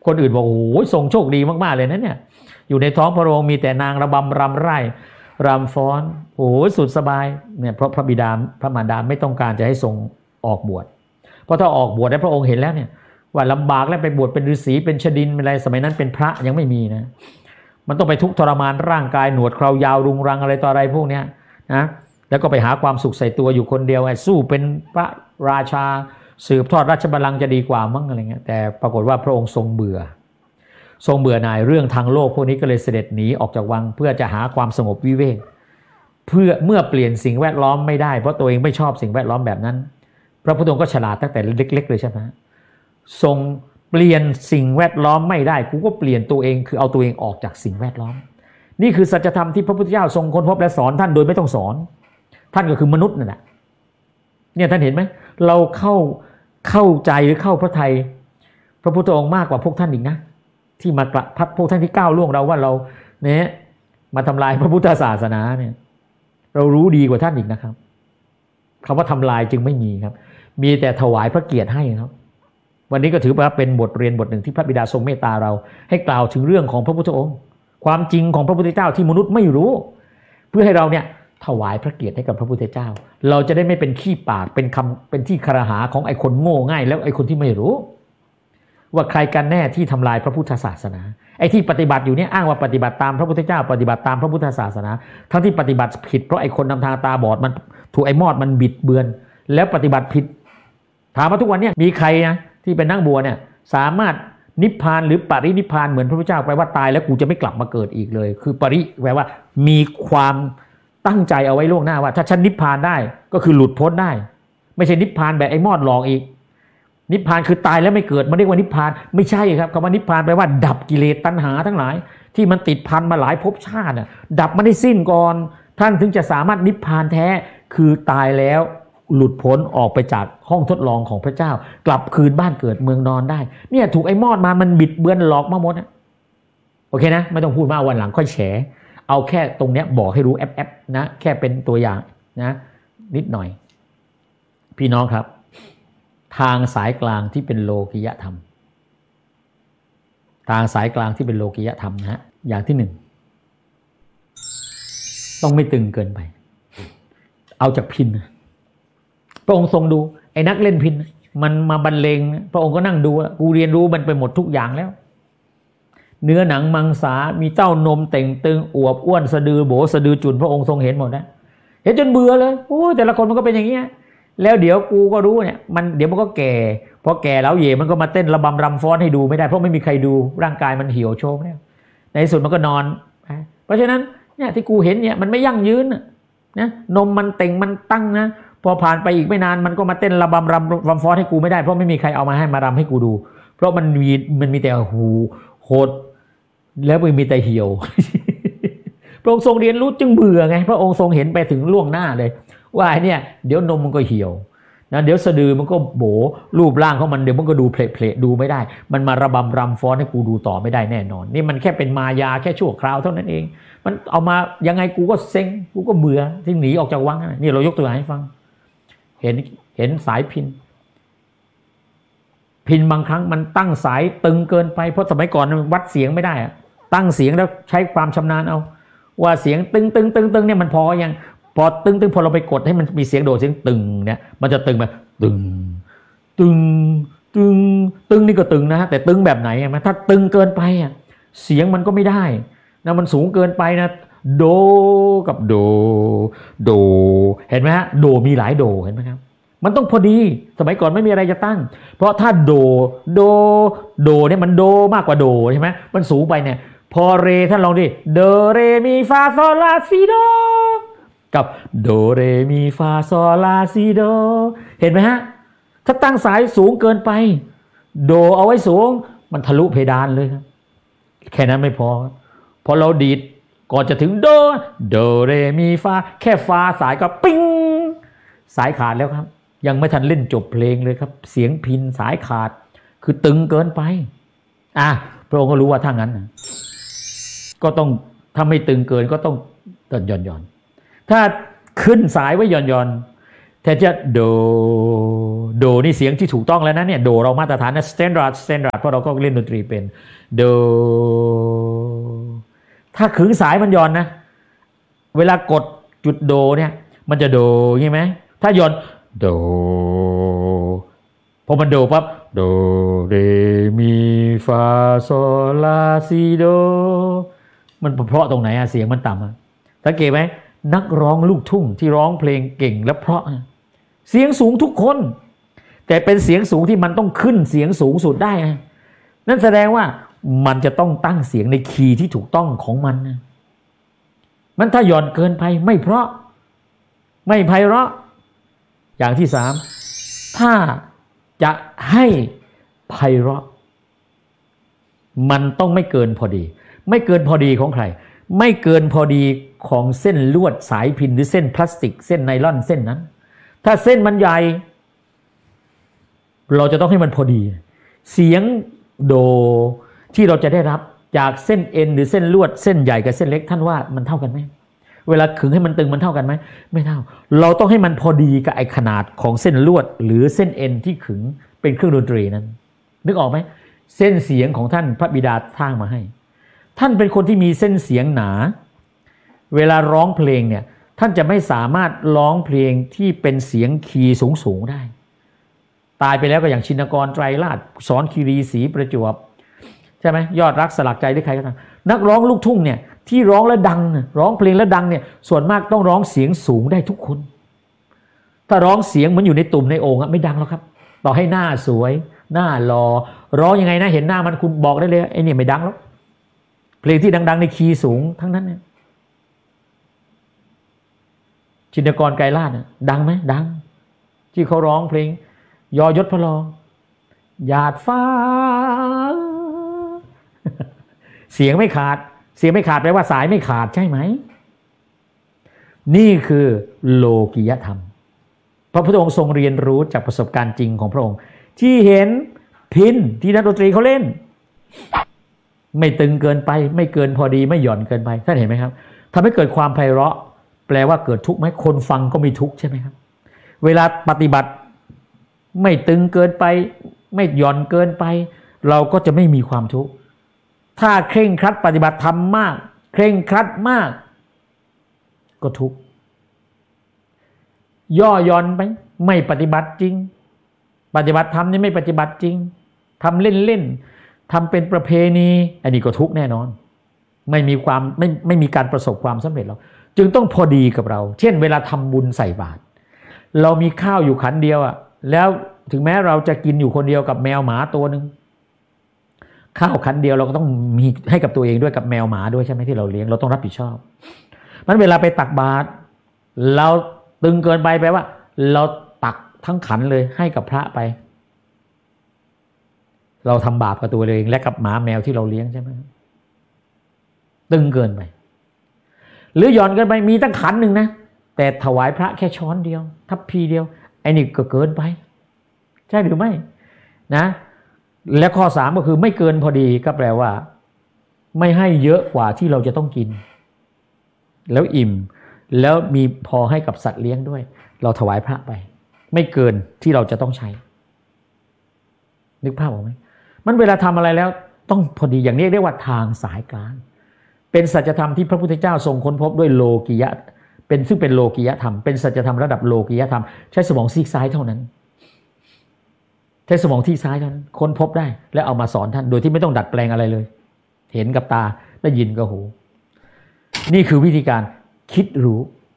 คนอื่นบอกโอ้ยทรงโชคดีมากๆเลยนะเนี่ยอยู่ในท้องพระโรงมีแต่นางระบำรำไร่รำฟ้อนโอ้ยสุดสบายเนี่ยเพราะพระบิดาพระมารดาไม่ต้องการจะให้ทรงออกบวชเพราะถ้าออกบวชได้พระองค์เห็นแล้วเนี่ยว่าลำบากแล้วไปบวชเป็นฤาษีเป็นชดินอะไรสมัยนั้นเป็นพระยังไม่มีนะมันต้องไปทุกข์ทรมานร่างกายหนวดเครายาวรุงรังอะไรต่ออะไรพวกเนี้ยนะแล้วก็ไปหาความสุขใส่ตัวอยู่คนเดียวสู้เป็นพระราชาสืบทอดราชบัลลังก์จะดีกว่ามั้งอะไรเงี้ยแต่ปรากฏว่าพระองค์ทรงเบื่อหน่ายเรื่องทางโลกพวกนี้ก็เลยเสด็จหนีออกจากวังเพื่อจะหาความสงบวิเวกเพื่อเมื่อเปลี่ยนสิ่งแวดล้อมไม่ได้เพราะตัวเองไม่ชอบสิ่งแวดล้อมแบบนั้นพระพุทธองค์ก็ฉลาดตั้งแต่เล็กๆเลยใช่ไหมทรงเปลี่ยนสิ่งแวดล้อมไม่ได้กูก็เปลี่ยนตัวเองคือเอาตัวเองออกจากสิ่งแวดล้อมนี่คือสัจธรรมที่พระพุทธเจ้าทรงค้นพบและสอนท่านโดยไม่ต้องสอนท่านก็คือมนุษย์นั่นแหละเนี่ยท่านเห็นไหมเราเข้าใจหรือเข้าพระทัยพระพุทธองค์มากกว่าพวกท่านอีกนะที่มากระพัดพวกท่านที่ก้าวล่วงเราว่าเราเนี่ยมาทำลายพระพุทธศาสนาเนี่ยเรารู้ดีกว่าท่านอีกนะครับคำว่าทำลายจึงไม่มีครับมีแต่ถวายพระเกียรติให้ครับวันนี้ก็ถือว่าเป็นบทเรียนบทหนึ่งที่พระบิดาทรงเมตตาเราให้กล่าวถึงเรื่องของพระพุทธองค์ความจริงของพระพุทธเจ้าที่มนุษย์ไม่รู้เพื่อให้เราเนี่ยถวายพระเกียรติให้กับพระพุทธเจ้าเราจะได้ไม่เป็นขี้ปากเป็นที่คารหาของไอ้คนโง่ง่ายแล้วไอ้คนที่ไม่รู้ว่าใครกันแน่ที่ทำลายพระพุทธศาสนาไอ้ที่ปฏิบัติอยู่เนี่ยอ้างว่าปฏิบัติตามพระพุทธเจ้าปฏิบัติตามพระพุทธศาสนาทั้งที่ปฏิบัติผิดเพราะไอ้คนนำทางตาบอดมันถูกไอ้มอดมันบิดเบือนแล้วปฏิบัติผิดถามว่าทุกวันนี้มีใครนะที่เป็นนักบวชเนี่ยสามารถนิพพานหรือปรินิพพานเหมือนพระพุทธเจ้าแปลว่าตายแล้วกูจะไม่กลับมาเกิดอีกเลยคือปริแปลว่ามีความตั้งใจเอาไว้ล่วงหน้าว่าถ้าฉันนิพพานได้ก็คือหลุดพ้นได้ไม่ใช่นิพพานแบบไอ้มอดหลอกอีกนิพพานคือตายแล้วไม่เกิดมันเรียกว่านิพพานไม่ใช่ครับคำว่านิพพานแปลว่าดับกิเลสตัณหาทั้งหลายที่มันติดพันมาหลายภพชาติดับมันให้สิ้นก่อนท่านถึงจะสามารถนิพพานแท้คือตายแล้วหลุดพ้นออกไปจากห้องทดลองของพระเจ้ากลับคืนบ้านเกิดเมืองนอนได้เนี่ยถูกไอ้มอดมามันบิดเบือนหลอกมาหมดโอเคนะไม่ต้องพูดมากวันหลังค่อยแฉเอาแค่ตรงเนี้ยบอกให้รู้แอปนะแค่เป็นตัวอย่างนะนิดหน่อยพี่น้องครับทางสายกลางที่เป็นโลกิยธรรมทางสายกลางที่เป็นโลกิยธรรมนะฮะอย่างที่หนึ่งต้องไม่ตึงเกินไปเอาจากพิณพระองค์ทรงดูไอ้นักเล่นพิณมันมาบรรเลงพระองค์ก็นั่งดูกูเรียนรู้มันไปหมดทุกอย่างแล้วเนื้อหนังมังสามีเต้านมเต่งตึงอวบอ้วนสะดือโบสะดือจุนพระองค์ทรงเห็นหมดนะเห็นจนเบื่อเลยโอ้แต่ละคนมันก็เป็นอย่างเงี้ยแล้วเดี๋ยวกูก็รู้เนี่ยมันเดี๋ยวมันก็แก่พอแก่แล้วเย่มันก็มาเต้นระบำรำฟ้อนให้ดูไม่ได้เพราะไม่มีใครดูร่างกายมันเหี่ยวโทรมแล้วในที่สุดมันก็นอนเพราะฉะนั้นเนี่ยที่กูเห็นเนี่ยมันไม่ยั่งยืนนะนมมันเต่งมันตั้งนะพอผ่านไปอีกไม่นานมันก็มาเต้นระบำรำฟ้อนให้กูไม่ได้เพราะไม่มีใครเอามาให้มารำให้กูดูเพราะมันมีแต่หูโหดแล้วมันมีแต่เหี่ยว พระองค์ทรงเรียนรู้จึงเบื่อไงพระองค์ทรงเห็นไปถึงล่วงหน้าเลยว่าเนี่ยเดี๋ยวนมมันก็เหี่ยวนะเดี๋ยวสะดือมันก็โบรูปร่างของมันเดี๋ยวมันก็ดูเพลดูไม่ได้มันมาระบำรำฟ้อนให้กูดูต่อไม่ได้แน่นอนนี่มันแค่เป็นมายาแค่ชั่วคราวเท่านั้นเองมันเอามายังไงกูก็เซ็งกูก็เบื่อที่หนีออกจากวังนี่เรายกตัวอย่างให้ฟังเห็นสายพินบางครั้งมันตั้งสายตึงเกินไปเพราะสมัยก่อนวัดเสียงไม่ได้ตั้งเสียงแล้วใช้ความชำนาญเอาว่าเสียงตึงเนี่ยมันพอยังพอตึงพอเราไปกดให้มันมีเสียงโดดเสียงตึงเนี่ยมันจะตึงแบบตึงนี่ก็ตึงนะแต่ตึงแบบไหนถ้าตึงเกินไปเสียงมันก็ไม่ได้นะมันสูงเกินไปนะโดกับโดเห็นไหมฮะโดมีหลายโดเห็นไหมครับมันต้องพอดีสมัยก่อนไม่มีอะไรจะตั้งเพราะถ้าโดเนี่ยมันโดมากกว่าโดใช่ไหมมันสูงไปเนี่ยพอเรท่านลองดิโดเรมีฟาโซลาซิโดกับโดเรมีฟาโซลาซิโดเห็นไหมฮะถ้าตั้งสายสูงเกินไปโดเอาไว้สูงมันทะลุเพดานเลยครับแค่นั้นไม่พอเราดีดก่อนจะถึงโดเรมีฟาแค่ฟาสายก็ปิ้งสายขาดแล้วครับยังไม่ทันเล่นจบเพลงเลยครับเสียงพินสายขาดคือตึงเกินไปพระองค์ก็รู้ว่าถ้างั้นก็ต้องถ้าไม่ตึงเกินก็ต้องหย่อนถ้าขึ้นสายไว้หย่อนแทนจะโดนี่เสียงที่ถูกต้องแล้วนะเนี่ยโดเรามาตรฐานนะ standard เพราะเราก็เล่นดนตรีเป็นโดถ้าขึงสายมันย่อนนะเวลากดจุดโดเนี่ยมันจะโดใช่ไหมถ้าย่อนโดพอมันโดปั๊บโดเรมีฟาโซลาซีโดมันเพราะตรงไหนอะเสียงมันต่ำอะสังเกตไหมนักร้องลูกทุ่งที่ร้องเพลงเก่งและเพราะเสียงสูงทุกคนแต่เป็นเสียงสูงที่มันต้องขึ้นเสียงสูงสุดได้นะนั่นแสดงว่ามันจะต้องตั้งเสียงในคีย์ที่ถูกต้องของมันนะมันถ้าหย่อนเกินไปไม่เพราะไม่ไพเราะอย่างที่สามถ้าจะให้ไพเราะมันต้องไม่เกินพอดีไม่เกินพอดีของใครไม่เกินพอดีของเส้นลวดสายพินหรือเส้นพลาสติกเส้นไนลอนเส้นนั้นถ้าเส้นมันใหญ่เราจะต้องให้มันพอดีเสียงโดที่เราจะได้รับจากเส้นเอ็นหรือเส้นลวดเส้นใหญ่กับเส้นเล็กท่านว่ามันเท่ากันไหมเวลาขึงให้มันตึงมันเท่ากันไหมไม่เท่าเราต้องให้มันพอดีกับไอ้ขนาดของเส้นลวดหรือเส้นเอ็นที่ขึงเป็นเครื่องดนตรีนั้นนึกออกไหมเส้นเสียงของท่านพระบิดาสร้างมาให้ท่านเป็นคนที่มีเส้นเสียงหนาเวลาร้องเพลงเนี่ยท่านจะไม่สามารถร้องเพลงที่เป็นเสียงคีย์สูงได้ตายไปแล้วก็อย่างชินกรไตรราชสอนคีรีศรีประจวบใช่ไหมยอดรักสลักใจหรือใครก็ตามนักร้องลูกทุ่งเนี่ยที่ร้องแล้วดังร้องเพลงแล้วดังเนี่ยส่วนมากต้องร้องเสียงสูงได้ทุกคนถ้าร้องเสียงเหมือนอยู่ในตุ่มในโอ่งไม่ดังแล้วครับต่อให้หน้าสวยหน้าหล่อร้องยังไงนะเห็นหน้ามันคุณบอกได้เลยไอ้นี่ไม่ดังแล้วเพลงที่ดังๆในคีย์สูงทั้งนั้นเนี่ยชินกรไกรลาภดังไหมดังที่เขาร้องเพลงยอยศพลอหยาดฟ้าเสียงไม่ขาดแปลว่าสายไม่ขาดใช่ไหมนี่คือโลกิยธรรมพระพุทธองค์ทรงเรียนรู้จากประสบการณ์จริงของพระองค์ที่เห็นพิณที่นักดนตรีเขาเล่นไม่ตึงเกินไปไม่เกินพอดีไม่หย่อนเกินไปท่านเห็นไหมครับทำให้เกิดความไพเราะแปลว่าเกิดทุกข์ไหมคนฟังก็มีทุกข์ใช่ไหมครับเวลาปฏิบัติไม่ตึงเกินไปไม่หย่อนเกินไปเราก็จะไม่มีความทุกข์ถ้าเคร่งครัดปฏิบัติธรรมมากเคร่งครัดมากก็ทุกข์ย่อหย่อนไปไม่ปฏิบัติจริงปฏิบัติธรรมนี่ไม่ปฏิบัติจริงทำเล่นๆทำเป็นประเพณีอันนี้ก็ทุกข์แน่นอนไม่มีการประสบความสำเร็จหรอกจึงต้องพอดีกับเราเช่นเวลาทำบุญใส่บาตรเรามีข้าวอยู่ขันเดียวอ่ะแล้วถึงแม้เราจะกินอยู่คนเดียวกับแมวหมาตัวนึงข้าวขันเดียวเราก็ต้องมีให้กับตัวเองด้วยกับแมวหมาด้วยใช่ไหมที่เราเลี้ยงเราต้องรับผิดชอบมันเวลาไปตักบาตรเราตึงเกินไปแปลว่าเราตักทั้งขันเลยให้กับพระไปเราทำบาปกับตัวเองและกับหมาแมวที่เราเลี้ยงใช่ไหมตึงเกินไปหรือหย่อนเกินไปมีตั้งขันหนึ่งนะแต่ถวายพระแค่ช้อนเดียวทัพพีเดียวไอ้นี่ก็เกินไปใช่หรือไม่นะและข้อ3ก็คือไม่เกินพอดีก็แปลว่าไม่ให้เยอะกว่าที่เราจะต้องกินแล้วอิ่มแล้วมีพอให้กับสัตว์เลี้ยงด้วยเราถวายพระไปไม่เกินที่เราจะต้องใช้นึกภาพออกไหมมันเวลาทำอะไรแล้วต้องพอดีอย่างนี้เรียกว่าทางสายกลางเป็นสัจธรรมที่พระพุทธเจ้าทรงค้นพบด้วยโลกิยะซึ่งเป็นโลกิยธรรมเป็นสัจธรรมระดับโลกิยธรรมใช้สมองซีกซ้ายเท่านั้นใช้สมองที่ซ้ายเท่านั้นค้นพบได้และเอามาสอนท่านโดยที่ไม่ต้องดัดแปลงอะไรเลยเห็นกับตาได้ยินกับหูนี่คือวิธีการคิดรู้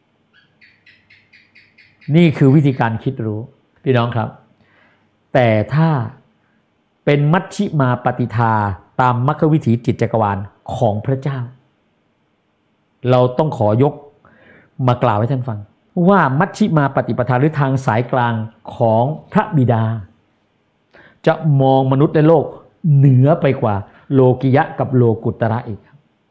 นี่คือวิธีการคิดรู้พี่น้องครับแต่ถ้าเป็นมัชฌิมาปฏิทาตามมรรควิถีจิตจักรวาลของพระเจ้าเราต้องขอยกมากล่าวให้ท่านฟังว่ามัชฌิมาปฏิปทาหรือทางสายกลางของพระบิดาจะมองมนุษย์ในโลกเหนือไปกว่าโลกิยะกับโลกุตระอีก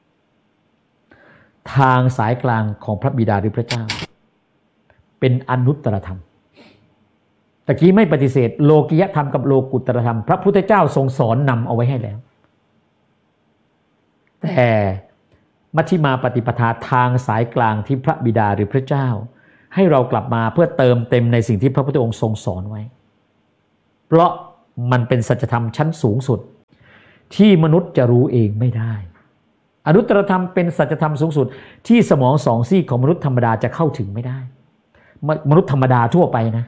ทางสายกลางของพระบิดาหรือพระเจ้าเป็นอนุตตรธรรมตะกี้ไม่ปฏิเสธโลกิยธรรมกับโลกุตตรธรรมพระพุทธเจ้าทรงสอนนำเอาไว้ให้แล้วแต่มัชฌิมาปฏิปทาทางสายกลางที่พระบิดาหรือพระเจ้าให้เรากลับมาเพื่อเติมเต็มในสิ่งที่พระพุทธองค์ทรงสอนไว้เพราะมันเป็นสัจธรรมชั้นสูงสุดที่มนุษย์จะรู้เองไม่ได้อนุตตรธรรมเป็นสัจธรรมสูงสุดที่สมองสองซีกของมนุษย์ธรรมดาจะเข้าถึงไม่ได้มนุษย์ธรรมดาทั่วไปนะ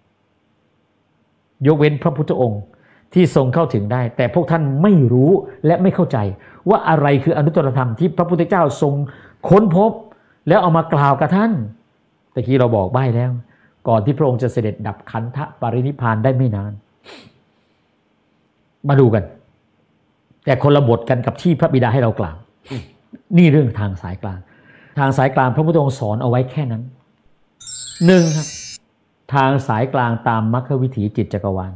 ยกเว้นพระพุทธองค์ที่ทรงเข้าถึงได้แต่พวกท่านไม่รู้และไม่เข้าใจว่าอะไรคืออนุตตรธรรมที่พระพุทธเจ้าทรงค้นพบแล้วเอามากล่าวกับท่านตะกี้เราบอกใบ้แล้วก่อนที่พระองค์จะเสด็จดับขันธปรินิพพานได้ไม่นานมาดูกันแต่คนละบทกันกับที่พระบิดาให้เรากล่าวนี่เรื่องทางสายกลางทางสายกลางพระพุทธองค์สอนเอาไว้แค่นั้นหนึ่งครับทางสายกลางตามมรรควิถีจิตจักรวาล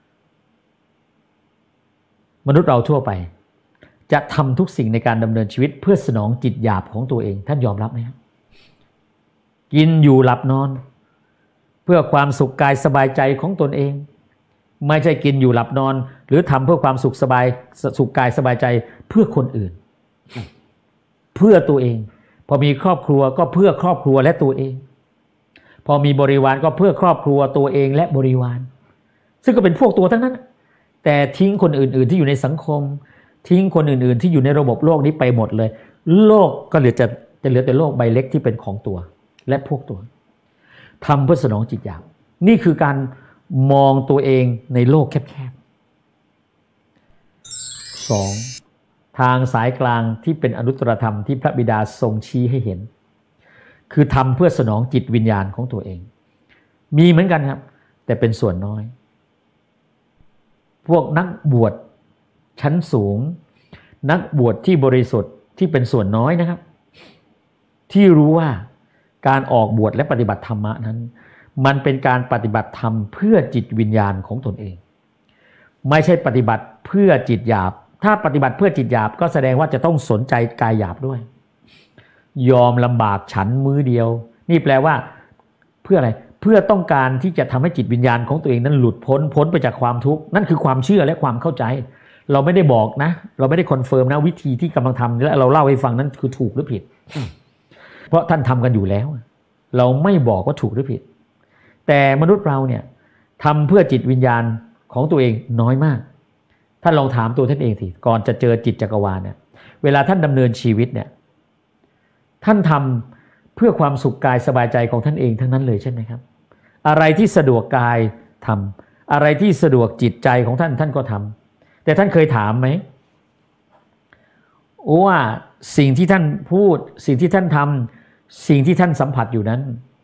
มนุษย์เราทั่วไปจะทำทุกสิ่งในการดำเนินชีวิตเพื่อสนองจิตหยาบของตัวเองท่านยอมรับไหมครับกินอยู่หลับนอนเพื่อความสุขกายสบายใจของตนเองไม่ใช่กินอยู่หลับนอนหรือทำเพื่อความสุขกายสบายใจเพื่อคนอื่นเพื่อตัวเองพอมีครอบครัวก็เพื่อครอบครัวและตัวเองพอมีบริวารก็เพื่อครอบครัวตัวเองและบริวารซึ่งก็เป็นพวกตัวทั้งนั้นแต่ทิ้งคนอื่นๆที่อยู่ในสังคมทิ้งคนอื่นๆที่อยู่ในระบบโลกนี้ไปหมดเลยโลกก็เหลือแต่โลกใบเล็กที่เป็นของตัวและพวกตัวทำเพื่อสนองจิตหยาบนี่คือการมองตัวเองในโลกแคบๆ 2. ทางสายกลางที่เป็นอนุตตรธรรมที่พระบิดาทรงชี้ให้เห็นคือทำเพื่อสนองจิตวิญญาณของตัวเองมีเหมือนกันครับแต่เป็นส่วนน้อยพวกนักบวชชั้นสูงนักบวชที่บริสุทธิ์ที่เป็นส่วนน้อยนะครับที่รู้ว่าการออกบวชและปฏิบัติธรรมะนั้นมันเป็นการปฏิบัติธรรมเพื่อจิตวิญญาณของตนเองไม่ใช่ปฏิบัติเพื่อจิตหยาบถ้าปฏิบัติเพื่อจิตหยาบก็แสดงว่าจะต้องสนใจกายหยาบด้วยยอมลำบากฉันมื้อเดียวนี่แปลว่าเพื่ออะไรเพื่อต้องการที่จะทำให้จิตวิญญาณของตัวเองนั้นหลุดพ้นไปจากความทุกข์นั่นคือความเชื่อและความเข้าใจเราไม่ได้บอกนะเราไม่ได้คอนเฟิร์มนะวิธีที่กำลังทำและเราเล่าให้ฟังนั้นคือถูกหรือผิดเพราะท่านทำกันอยู่แล้วเราไม่บอกว่าถูกหรือผิดแต่มนุษย์เราเนี่ยทำเพื่อจิตวิญญาณของตัวเองน้อยมากท่านลองถามตัวท่านเองสิก่อนจะเจอจิตจักรวาลเนี่ยเวลาท่านดำเนินชีวิตเนี่ยท่านทำเพื่อความสุขกายสบายใจของท่านเองทั้งนั้นเลยใช่ไหมครับอะไรที่สะดวกกายทำอะไรที่สะดวกจิตใจของท่านท่านก็ทำแต่ท่านเคยถามไหมว่าสิ่งที่ท่านพูดสิ่งที่ท่านทำสิ่งที่ท่านสัมผัสอยู่นั้น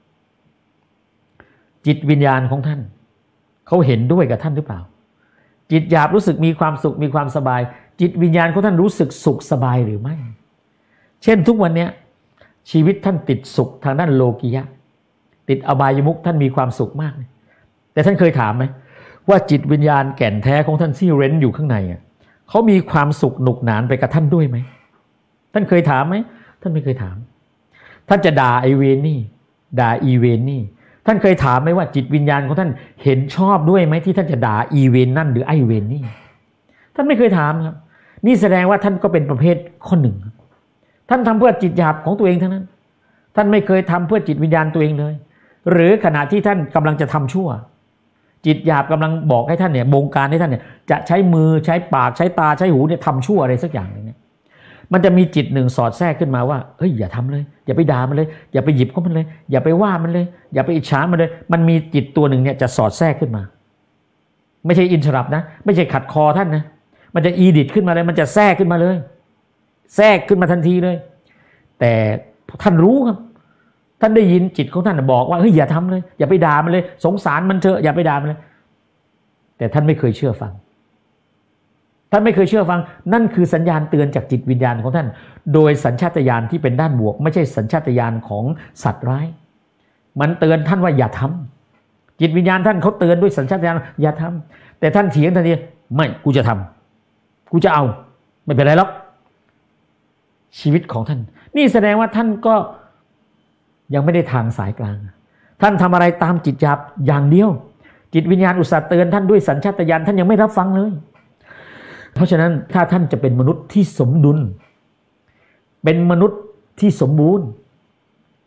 จิตวิญญาณของท่านเขาเห็นด้วยกับท่านหรือเปล่าจิตหยาบรู้สึกมีความสุขมีความสบายจิตวิญญาณของท่านรู้สึกสุขสบายหรือไม่เช่นทุกวันนี้ชีวิตท่านติดสุขทางด้านโลกียะติดอบายมุขท่านมีความสุขมากแต่ท่านเคยถามไหมว่าจิตวิญญาณแก่นแท้ของท่านที่เร้นอยู่ข้างในเขามีความสุขหนุกหนานไปกับท่านด้วยไหมท่านเคยถามไหมท่านไม่เคยถามท่านจะด่าไอเวนนี่ด่าอีเวนนี่ท่านเคยถามไหมว่าจิตวิญญาณของท่านเห็นชอบด้วยไหมที่ท่านจะด่าอีเวนนั่นหรือไอเวนนี่ท่านไม่เคยถามครับนี่แสดงว่าท่านก็เป็นประเภทข้อหนึ่งท่านทำเพื่อจิตหยาบของตัวเองทั้งนั้นท่านไม่เคยทำเพื่อจิตวิญญาณตัวเองเลยหรือขณะที่ท่านกำลังจะทำชั่วจิตหยาบกำลังบอกให้ท่านเนี่ยบงการให้ท่านเนี่ยจะใช้มือใช้ปากใช้ตาใช้หูเนี่ยทำชั่วอะไรสักอย่างนึงเนี่ยมันจะมีจิตหนึ่งสอดแทรกขึ้นมาว่าเฮ้ยอย่าทำเลยอย่าไปด่ามันเลยอย่าไปหยิบเขามันเลยอย่าไปว่ามันเลยอย่าไปอิจฉามันเลยมันมีจิตตัวหนึ่งเนี่ยจะสอดแทรกขึ้นมาไม่ใช่อินทรัพนะไม่ใช่ขัดคอท่านนะมันจะอีดิทขึ้นมาเลยมันจะแทรกขึ้นมาเลยแทรกขึ้นมาทันทีเลยแต่ท่านรู้ครับท่านได้ยินจิตของท่านบอกว่าเฮ้ยอย่าทำเลยอย่าไปด่ามันเลยสงสารมันเถอะอย่าไปด่ามันเลยแต่ท่านไม่เคยเชื่อฟังท่านไม่เคยเชื่อฟังนั่นคือสัญญาณเตือนจากจิตวิญญาณของท่านโดยสัญชาตญาณที่เป็นด้านบวกไม่ใช่สัญชาตญาณของสัตว์ร้ายมันเตือนท่านว่าอย่าทำจิตวิญญาณท่านเขาเตือนด้วยสัญชาตญาณอย่าทำแต่ท่านเถียงทันทีไม่กูจะทำกูจะเอาไม่เป็นไรหรอกชีวิตของท่านนี่แสดงว่าท่านก็ยังไม่ได้ทางสายกลางท่านทำอะไรตามจิตหยาบอย่างเดียวจิตวิญญาณอุตส่าห์เตือนท่านด้วยสัญชาตญาณท่านยังไม่รับฟังเลยเพราะฉะนั้นถ้าท่านจะเป็นมนุษย์ที่สมดุลเป็นมนุษย์ที่สมบูรณ์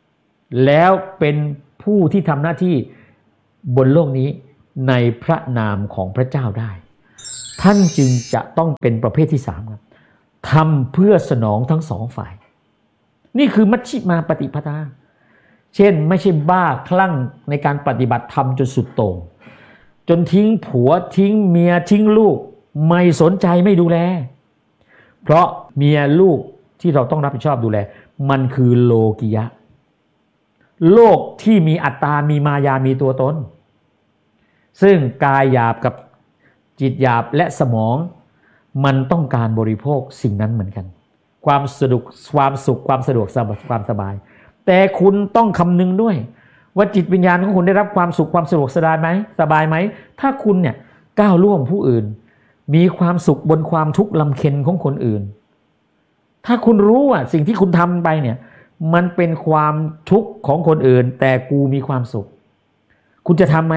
แล้วเป็นผู้ที่ทำหน้าที่บนโลกนี้ในพระนามของพระเจ้าได้ท่านจึงจะต้องเป็นประเภทที่3ครับทำเพื่อสนองทั้ง2ฝ่ายนี่คือมัชฌิมาปฏิปทาเช่นไม่ใช่บ้าคลั่งในการปฏิบัติธรรมจนสุดโต่งจนทิ้งผัวทิ้งเมียทิ้งลูกไม่สนใจไม่ดูแลเพราะเมียลูกที่เราต้องรับผิดชอบดูแลมันคือโลกิยะโลกที่มีอัตตามีมายามีตัวตนซึ่งกายหยาบกับจิตหยาบและสมองมันต้องการบริโภคสิ่งนั้นเหมือนกันความสะดวกความสุขความสะดวกความสบายแต่คุณต้องคำนึงด้วยว่าจิตวิญญาณของคุณได้รับความสุขความสะดวกสบายไหมถ้าคุณเนี่ยก้าวล่วงผู้อื่นมีความสุขบนความทุกข์ลำเค็ญของคนอื่นถ้าคุณรู้ว่าสิ่งที่คุณทำไปเนี่ยมันเป็นความทุกข์ของคนอื่นแต่กูมีความสุขคุณจะทำไหม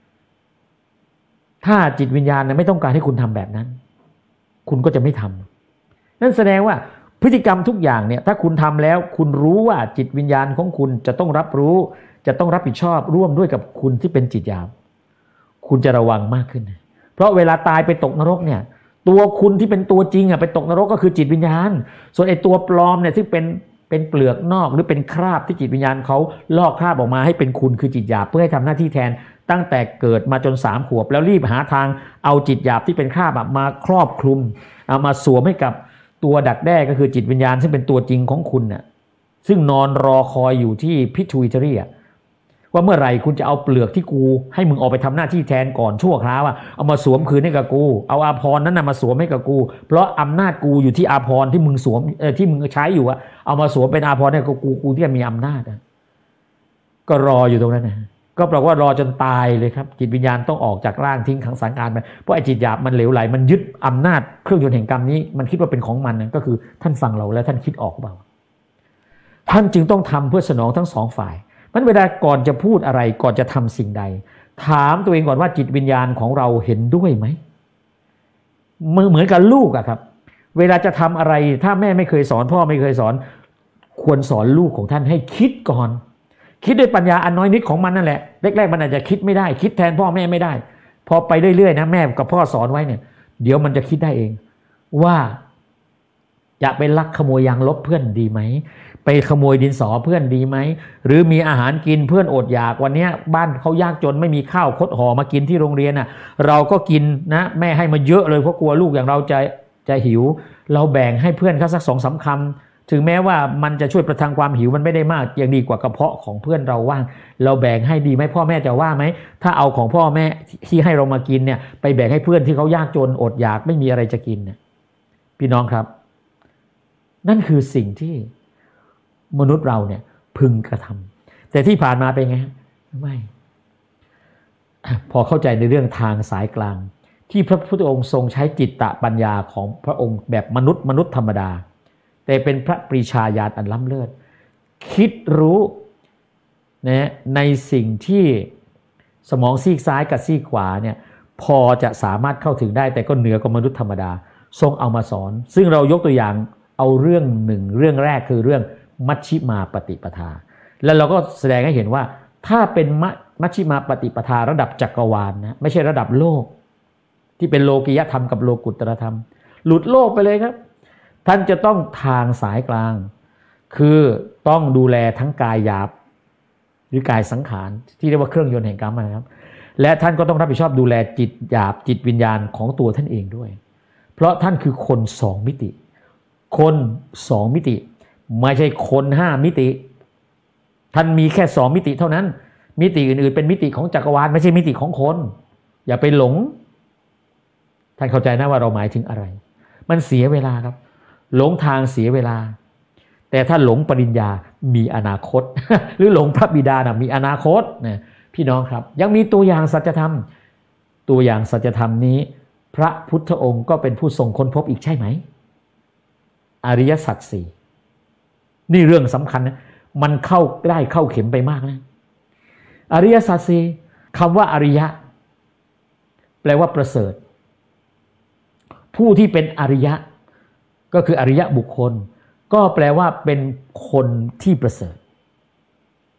ถ้าจิตวิญญาณไม่ต้องการให้คุณทำแบบนั้นคุณก็จะไม่ทำนั่นแสดงว่าพฤติกรรมทุกอย่างเนี่ยถ้าคุณทำแล้วคุณรู้ว่าจิตวิญญาณของคุณจะต้องรับรู้จะต้องรับผิดชอบร่วมด้วยกับคุณที่เป็นจิตหยาบคุณจะระวังมากขึ้นเพราะเวลาตายไปตกนรกเนี่ยตัวคุณที่เป็นตัวจริงไปตกนรกก็คือจิตวิญญาณส่วนไอ้ตัวปลอมเนี่ยที่เป็นเปลือกนอกหรือเป็นคราบที่จิตวิญญาณเขาลอกคราบออกมาให้เป็นคุณคือจิตหยาบเพื่อให้ทำหน้าที่แทนตั้งแต่เกิดมาจน3 ขวบแล้วรีบหาทางเอาจิตหยาบที่เป็นคราบมาครอบคลุมเอามาสวมให้กับตัวดักแด้ก็คือจิตวิญญาณซึ่งเป็นตัวจริงของคุณน่ะซึ่งนอนรอคอยอยู่ที่พิทูอิตารีว่าเมื่อไหร่คุณจะเอาเปลือกที่กูให้มึงออกไปทำหน้าที่แทนก่อนชั่วคราวเอามาสวมคืนให้กับกูเอาอาภรณ์นั้นมาสวมให้กับกูเพราะอำนาจกูอยู่ที่อาภรณ์ที่มึงสวมที่มึงใช้อยู่เอามาสวมเป็นอาภรณ์ให้กับกูที่จะมีอำนาจก็รออยู่ตรงนั้นนะก็แปลว่ารอจนตายเลยครับจิตวิญญาณต้องออกจากร่างทิ้งขังสังขารไปเพราะไอ้จิตหยาบมันเหลวไหลมันยึดอำนาจเครื่องยนต์แห่งกรรมนี้มันคิดว่าเป็นของมันนะก็คือท่านฟังเราแล้วท่านคิดออกเปล่าท่านจึงต้องทำเพื่อสนองทั้ง2 ฝ่ายมันเวลาก่อนจะพูดอะไรก่อนจะทำสิ่งใดถามตัวเองก่อนว่าจิตวิญญาณของเราเห็นด้วยไหมเหมือนกับลูกครับเวลาจะทำอะไรถ้าแม่ไม่เคยสอนพ่อไม่เคยสอนควรสอนลูกของท่านให้คิดก่อนคิดด้วยปัญญาอันน้อยนิดของมันนั่นแหละแรกๆมันอาจจะคิดไม่ได้คิดแทนพ่อแม่ไม่ได้พอไปเรื่อยๆนะแม่กับพ่อสอนไว้เนี่ยเดี๋ยวมันจะคิดได้เองว่าจะไปลักขโมยยางลบเพื่อนดีไหมไปขโมยดินสอเพื่อนดีไหมหรือมีอาหารกินเพื่อนอดอยากวันนี้บ้านเขายากจนไม่มีข้าวคดห่อมากินที่โรงเรียนเราก็กินนะแม่ให้มาเยอะเลยเพราะกลัวลูกอย่างเราจะหิวเราแบ่งให้เพื่อนเขาสัก2-3 คำถึงแม้ว่ามันจะช่วยประทังความหิวมันไม่ได้มากยังดีกว่ากระเพาะของเพื่อนเราว่างเราแบ่งให้ดีไหมพ่อแม่จะว่าไหมถ้าเอาของพ่อแม่ที่ให้เรามากินเนี่ยไปแบ่งให้เพื่อนที่เขายากจนอดอยากไม่มีอะไรจะกินเนี่ยพี่น้องครับนั่นคือสิ่งที่มนุษย์เราเนี่ยพึงกระทำแต่ที่ผ่านมาเป็นไงไม่พอเข้าใจในเรื่องทางสายกลางที่พระพุทธองค์ทรงใช้จิตตปัญญาของพระองค์แบบมนุษย์ธรรมดาแต่เป็นพระปรีชาญาณอันล้ำเลิศคิดรู้นะในสิ่งที่สมองซีกซ้ายกับซีกขวาเนี่ยพอจะสามารถเข้าถึงได้แต่ก็เหนือกว่ามนุษย์ธรรมดาทรงเอามาสอนซึ่งเรายกตัวอย่างเอาเรื่องหนึ่งเรื่องแรกคือเรื่องมัชฌิมาปฏิปทาแล้วเราก็แสดงให้เห็นว่าถ้าเป็นมัชฌิมาปฏิปทาระดับจักรวาลนะไม่ใช่ระดับโลกที่เป็นโลกิยธรรมกับโลกุตตรธรรมหลุดโลกไปเลยครับท่านจะต้องทางสายกลางคือต้องดูแลทั้งกายหยาบหรือกายสังขารที่เรียกว่าเครื่องยนต์แห่งกรรมนะครับและท่านก็ต้องรับผิดชอบดูแลจิตหยาบจิตวิญญาณของตัวท่านเองด้วยเพราะท่านคือคน2 มิติคน2 มิติไม่ใช่คน5 มิติท่านมีแค่2 มิติเท่านั้นมิติอื่นๆเป็นมิติของจักรวาลไม่ใช่มิติของคนอย่าไปหลงท่านเข้าใจนะว่าเราหมายถึงอะไรมันเสียเวลาครับหลงทางเสียเวลาแต่ถ้าหลงปริญญามีอนาคต หรือหลงพระบิดามีอนาคตนะพี่น้องครับยังมีตัวอย่างสัจธรรมตัวอย่างสัจธรรมนี้พระพุทธองค์ก็เป็นผู้ทรงค้นพบอีกใช่ไหมอริยสัจสี่นี่เรื่องสำคัญนะมันเข้าได้เข้าเข็มไปมากนะอริยสัจสี่คำว่าอริยะแปลว่าประเสริฐผู้ที่เป็นอริยะก็คืออริยะบุคคลก็แปลว่าเป็นคนที่ประเสริฐ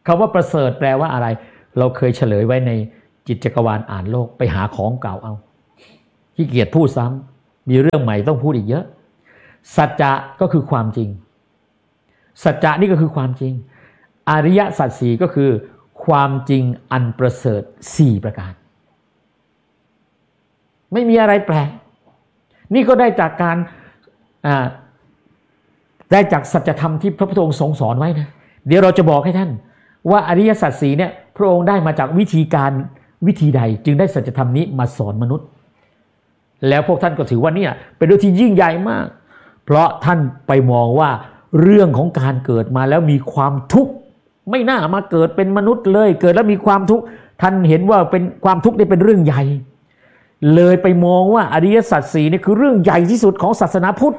คำว่าประเสริฐแปลว่าอะไรเราเคยเฉลยไว้ในจิตจักรวาลอ่านโลกไปหาของเก่าเอาขี้เกียจพูดซ้ำมีเรื่องใหม่ต้องพูดอีกเยอะสัจจะก็คือความจริงสัจจะนี่ก็คือความจริงอริยสัจสี่ก็คือความจริงอันประเสริฐ4ประการไม่มีอะไรแปลกนี่ก็ได้จากการได้จากสัจธรรมที่พระพุทธองค์ทรงสอนไว้นะเดี๋ยวเราจะบอกให้ท่านว่าอริยสัจสี่เนี่ยพระองค์ได้มาจากวิธีใดจึงได้สัจธรรมนี้มาสอนมนุษย์แล้วพวกท่านก็ถือว่าเนี่ยเป็นเรื่องที่ยิ่งใหญ่มากเพราะท่านไปมองว่าเรื่องของการเกิดมาแล้วมีความทุกข์ไม่น่ามาเกิดเป็นมนุษย์เลยเกิดแล้วมีความทุกข์ท่านเห็นว่าเป็นความทุกข์นี่เป็นเรื่องใหญ่เลยไปมองว่าอริยสัจสี่นี่คือเรื่องใหญ่ที่สุดของศาสนาพุทธ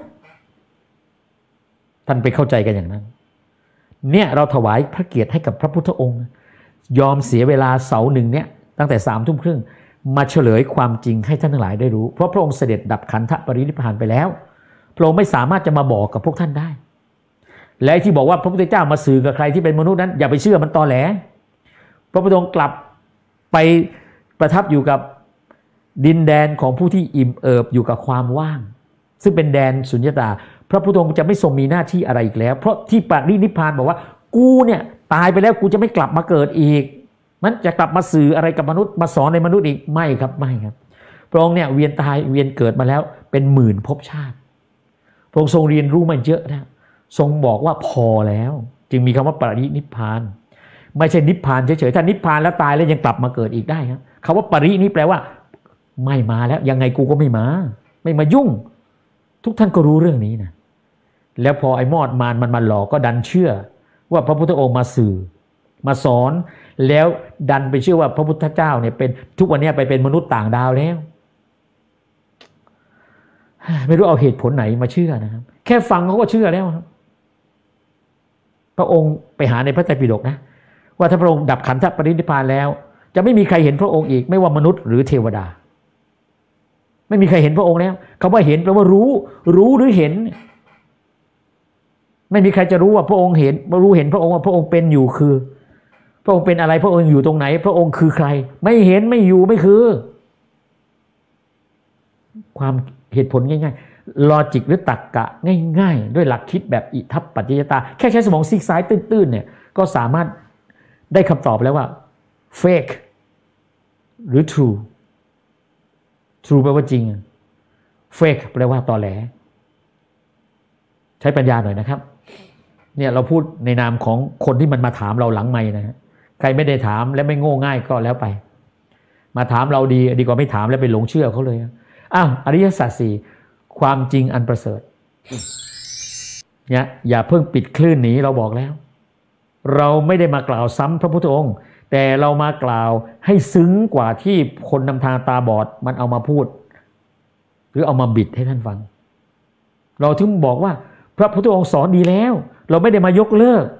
ท่านไปเข้าใจกันอย่างนั้นเนี่ยเราถวายพระเกียรติให้กับพระพุทธองค์ยอมเสียเวลาเสาร์หนึ่งเนี่ยตั้งแต่21:30มาเฉลยความจริงให้ท่านทั้งหลายได้รู้เพราะพระองค์เสด็จดับขันธปรินิพพานไปแล้วพระองค์ไม่สามารถจะมาบอกกับพวกท่านได้และที่บอกว่าพระพุทธเจ้ามาสื่อกับใครที่เป็นมนุษย์นั้นอย่าไปเชื่อมันตอแหลพระพุทธองค์กลับไปประทับอยู่กับดินแดนของผู้ที่อิ่มเอิบอยู่กับความว่างซึ่งเป็นแดนสุญญตาพระพุทธองค์จะไม่ทรงมีหน้าที่อะไรอีกแล้วเพราะที่ปรินิพพานบอกว่ากูเนี่ยตายไปแล้วกูจะไม่กลับมาเกิดอีกมันจะกลับมาสื่ออะไรกับมนุษย์มาสอนในมนุษย์อีกไม่ครับไม่ครับพระองค์เนี่ยเวียนตายเวียนเกิดมาแล้วเป็นหมื่นภพชาติพระองค์ทรงเรียนรู้มาเยอะนะทรงบอกว่าพอแล้วจึงมีคำว่าปรินิพพานไม่ใช่นิพพานเฉยๆถ้านิพพานแล้วตายแล้วยังกลับมาเกิดอีกได้ครับคำว่าปรินี่แปลว่าไม่มาแล้วยังไงกูก็ไม่มายุ่งทุกท่านก็รู้เรื่องนี้นะแล้วพอไอ้มอดมารมันมาหลอกก็ดันเชื่อว่าพระพุทธองค์มาสื่อมาสอนแล้วดันไปเชื่อว่าพระพุทธเจ้าเนี่ยเป็นทุกวันนี้ไปเป็นมนุษย์ต่างดาวแล้วไม่รู้เอาเหตุผลไหนมาเชื่อนะครับแค่ฟังเขาก็เชื่อแล้วครับพระองค์ไปหาในพระไตรปิฎกนะว่าถ้าพระองค์ดับขันธปรินิพพานแล้วจะไม่มีใครเห็นพระองค์อีกไม่ว่ามนุษย์หรือเทวดาไม่มีใครเห็นพระองค์แล้วคำว่าเห็นแปลว่ารู้หรือเห็นไม่มีใครจะรู้ว่าพระองค์เห็นเห็นพระองค์ว่าพระองค์เป็นอยู่คือพระองค์เป็นอะไรพระองค์อยู่ตรงไหนพระองค์คือใครไม่เห็นไม่อยู่ไม่คือความเหตุผลง่ายๆลอจิกหรือตรรกะง่ายๆด้วยหลักคิดแบบอิทัปปัจจยตาแค่ใช้สมองซีกซ้ายตื้นๆเนี่ยก็สามารถได้คำตอบแล้วว่า fake หรือ true แปลว่าจริง fake แปลว่าตอแหลใช้ปัญญาหน่อยนะครับเนี่ยเราพูดในนามของคนที่มันมาถามเราหลังไมค์นะฮะใครไม่ได้ถามและไม่โง่ง่ายก็แล้วไปมาถามเราดีกว่าไม่ถามแล้วไปหลงเชื่อเขาเลยอริยสัจสี่ความจริงอันประเสริฐเนี่ยอย่าเพิ่งปิดคลื่นหนีเราบอกแล้วเราไม่ได้มากล่าวซ้ำพระพุทธองค์แต่เรามากล่าวให้ซึ้งกว่าที่คนนำทางตาบอดมันเอามาพูดหรือเอามาบิดให้ท่านฟังเราถึงบอกว่าพระพุทธองค์สอนดีแล้วเราไม่ได้มายกเลิก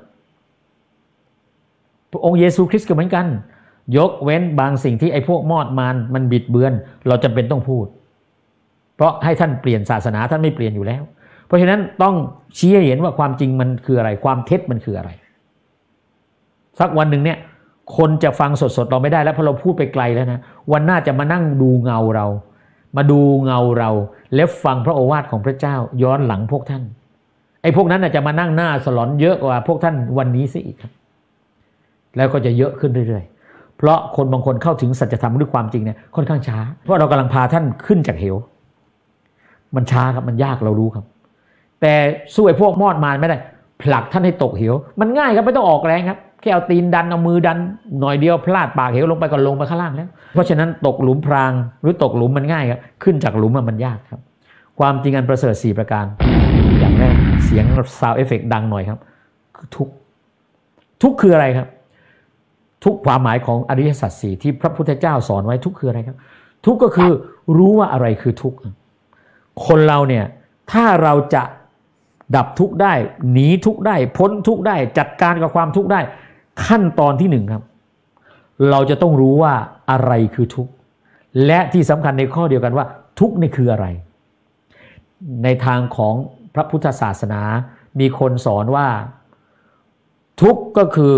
พระองค์เยซูคริสต์ก็เหมือนกันยกเว้นบางสิ่งที่ไอ้พวกมอดมารมันบิดเบือนเราจำเป็นต้องพูดเพราะให้ท่านเปลี่ยนศาสนาท่านไม่เปลี่ยนอยู่แล้วเพราะฉะนั้นต้องชี้ให้เห็นว่าความจริงมันคืออะไรความเท็จมันคืออะไรสักวันหนึ่งเนี่ยคนจะฟังสดๆเราไม่ได้แล้วเพราะเราพูดไปไกลแล้วนะวันหน้าจะมานั่งดูเงาเรามาดูเงาเราแล้วฟังพระโอวาทของพระเจ้าย้อนหลังพวกท่านไอ้พวกนั้นจะมานั่งหน้าสลอนเยอะกว่าพวกท่านวันนี้ซะอีกครับแล้วก็จะเยอะขึ้นเรื่อยๆเพราะคนบางคนเข้าถึงสัจธรรมด้วยความจริงเนี่ยค่อนข้างช้าเพราะเรากำลังพาท่านขึ้นจากเหวมันช้าครับมันยากเรารู้ครับแต่สู้ไอ้พวกมอดมารไม่ได้ผลักท่านให้ตกเหวมันง่ายครับไม่ต้องออกแรงครับแค่เอาตีนดันเอามือดันหน่อยเดียวพลาดปากเหวลงไปก็ลงไปข้างล่างแล้วเพราะฉะนั้นตกหลุมพรางหรือตกหลุมมันง่ายครับขึ้นจากหลุมมันยากครับความจริงอันประเสริฐ4ประการอย่างแรกเสียงซาวด์เอฟเฟกต์ดังหน่อยครับคือทุกข์คืออะไรครับทุกความหมายของอริยสัจ4ที่พระพุทธเจ้าสอนไว้ทุกข์คืออะไรครับทุกข์ก็คือรู้ว่าอะไรคือทุกข์คนเราเนี่ยถ้าเราจะดับทุกข์ได้หนีทุกข์ได้พ้นทุกข์ได้จัดการกับความทุกข์ได้ขั้นตอนที่1ครับเราจะต้องรู้ว่าอะไรคือทุกข์และที่สำคัญในข้อเดียวกันว่าทุกข์นี่คืออะไรในทางของพระพุทธศาสนามีคนสอนว่าทุกข์ก็คือ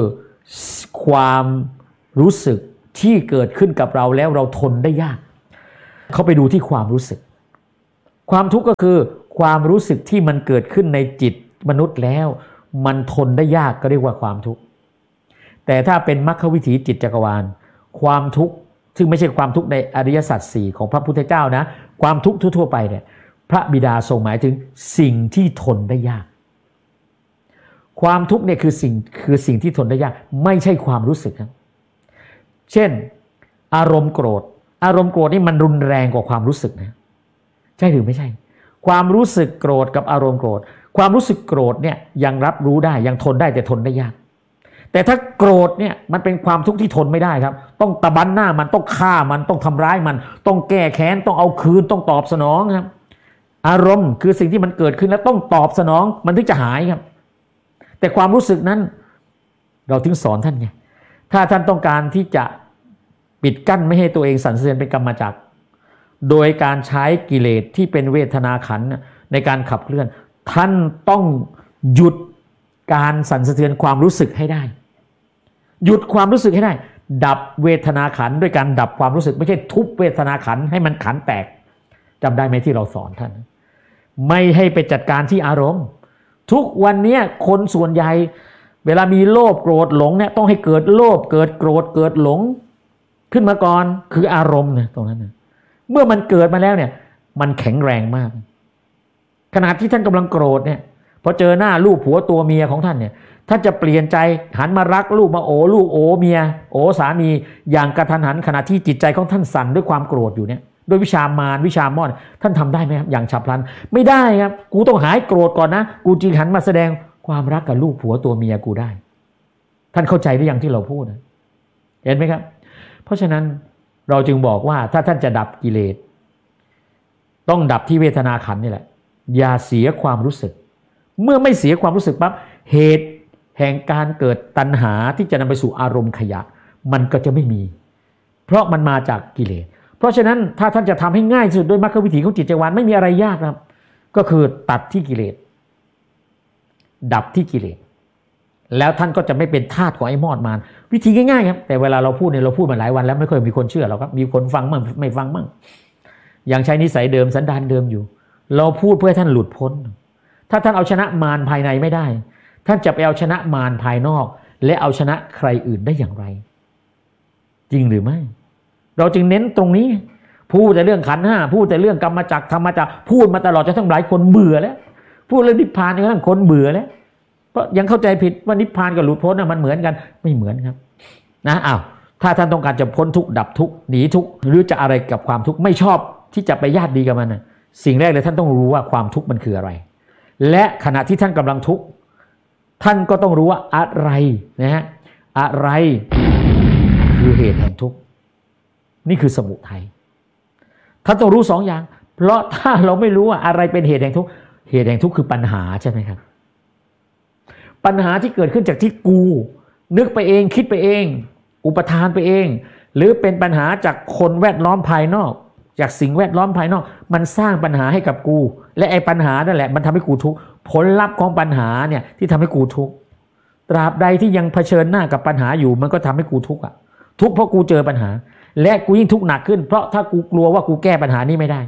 ความรู้สึกที่เกิดขึ้นกับเราแล้วเราทนได้ยากเขาไปดูที่ความรู้สึกความทุกข์ก็คือความรู้สึกที่มันเกิดขึ้นในจิตมนุษย์แล้วมันทนได้ยากก็เรียกว่าความทุกข์แต่ถ้าเป็นมรรควิถีจิตจักรวาลความทุกข์ซึ่งไม่ใช่ความทุกข์ในอริยสัจสี่ของพระพุทธเจ้านะความทุกข์ทั่วๆไปเนี่ยพระบิดาทรงหมายถึงสิ่งที่ทนได้ยากความทุกข์เนี่ยคือสิ่งที่ทนได้ยากไม่ใช่ความรู้สึกครับเช่นอารมณ์โกรธนี่มันรุนแรงกว่าความรู้สึกนะใช่หรือไม่ใช่ความรู้สึกโกรธกับอารมณ์โกรธความรู้สึกโกรธเนี่ยยังรับรู้ได้ยังทนได้แต่ทนได้ยากแต่ถ้าโกรธเนี่ยมันเป็นความทุกข์ที่ทนไม่ได้ครับต้องตะบันหน้ามันต้องฆ่ามันต้องทำร้ายมันต้องแก้แค้นต้องเอาคืนต้องตอบสนองครับอารมณ์คือสิ่งที่มันเกิดขึ้นแล้วต้องตอบสนองมันถึงจะหายครับแต่ความรู้สึกนั้นเราถึงสอนท่านไงถ้าท่านต้องการที่จะปิดกั้นไม่ให้ตัวเองสั่นสะเทือนเป็นกรรมจักรโดยการใช้กิเลสที่เป็นเวทนาขันธ์ในการขับเคลื่อนท่านต้องหยุดการสั่นสะเทือนความรู้สึกให้ได้หยุดความรู้สึกให้ได้ดับเวทนาขันธ์ด้วยการดับความรู้สึกไม่ใช่ทุบเวทนาขันธ์ให้มันขันแตกจำได้ไหมที่เราสอนท่านไม่ให้ไปจัดการที่อารมณ์ทุกวันนี้คนส่วนใหญ่เวลามีโลภโกรธหลงเนี่ยต้องให้เกิดโลภเกิดโกรธเกิดหลงขึ้นมาก่อนคืออารมณ์เนี่ยตรงนั้นเมื่อมันเกิดมาแล้วเนี่ยมันแข็งแรงมากขณะที่ท่านกำลังโกรธเนี่ยพอเจอหน้าลูกผัวตัวเมียของท่านเนี่ยท่านจะเปลี่ยนใจหันมารักลูกมาโอ้ลูกโอ้เมียโอ้สามีอย่างกระทันหันขณะที่จิตใจของท่านสั่นด้วยความโกรธอยู่เนี่ยด้วยวิชามารวิชามอดท่านทำได้ไหมครับอย่างฉับพลันไม่ได้ครับกูต้องหายโกรธก่อนนะกูจึงหันมาแสดงความรักกับลูกผัวตัวเมียกูได้ท่านเข้าใจหรือยังที่เราพูดนะเห็นไหมครับเพราะฉะนั้นเราจึงบอกว่าถ้าท่านจะดับกิเลสต้องดับที่เวทนาขันธ์นี่แหละอย่าเสียความรู้สึกเมื่อไม่เสียความรู้สึกปั๊บเหตุแห่งการเกิดตัณหาที่จะนำไปสู่อารมณ์ขยะมันก็จะไม่มีเพราะมันมาจากกิเลสเพราะฉะนั้นถ้าท่านจะทำให้ง่ายที่สุดด้วยมรรควิถีของจิตจักรวาลไม่มีอะไรยากครับก็คือตัดที่กิเลสดับที่กิเลสแล้วท่านก็จะไม่เป็นทาสของไอ้มอดมารวิธีง่ายๆครับแต่เวลาเราพูดเนี่ยเราพูดมาหลายวันแล้วไม่ค่อยมีคนเชื่อหรอกครับมีคนฟังมั่งไม่ฟังมั่งอย่างใช้นิสัยเดิมสันดานเดิมอยู่เราพูดเพื่อให้ท่านหลุดพ้นถ้าท่านเอาชนะมารภายในไม่ได้ท่านจะไปเอาชนะมารภายนอกและเอาชนะใครอื่นได้อย่างไรจริงหรือไม่เราจึงเน้นตรงนี้พูดแต่เรื่องขันธ์ห้าพูดแต่เรื่องกรรมจักรธรรมจักรพูดมาตลอดจนทั้งหลายคนเบื่อแล้วพูดเรื่องนิพพานจนทั้งคนเบื่อแล้วเพราะยังเข้าใจผิดว่านิพพานกับหลุดพ้นมันเหมือนกันไม่เหมือนครับนะถ้าท่านต้องการจะพ้นทุกข์ดับทุกข์หนีทุกข์หรือจะอะไรกับความทุกข์ไม่ชอบที่จะไปญาติดีกับมันสิ่งแรกเลยท่านต้องรู้ว่าความทุกข์มันคืออะไรและขณะที่ท่านกำลังทุกข์ท่านก็ต้องรู้ว่าอะไรนะฮะอะไรคือเหตุแห่งทุกข์นี่คือสมุทัยท่านต้องรู้สองอย่างเพราะถ้าเราไม่รู้ว่าอะไรเป็นเหตุแห่งทุกข์เหตุแห่งทุกข์คือปัญหาใช่ไหมครับปัญหาที่เกิดขึ้นจากที่กูนึกไปเองคิดไปเองอุปทานไปเองหรือเป็นปัญหาจากคนแวดล้อมภายนอกจากสิ่งแวดล้อมภายนอกมันสร้างปัญหาให้กับกูและไอ้ปัญหานั่นแหละมันทำให้กูทุกข์ผลลัพธ์ของปัญหาเนี่ยที่ทำให้กูทุกข์ตราบใดที่ยังเผชิญหน้ากับปัญหาอยู่มันก็ทำให้กูทุกข์ทุกข์เพราะกูเจอปัญหาและกูยิ่งทุกข์หนักขึ้นเพราะถ้ากูกลัวว่ากูแก้ปัญหานี้ไม่ได้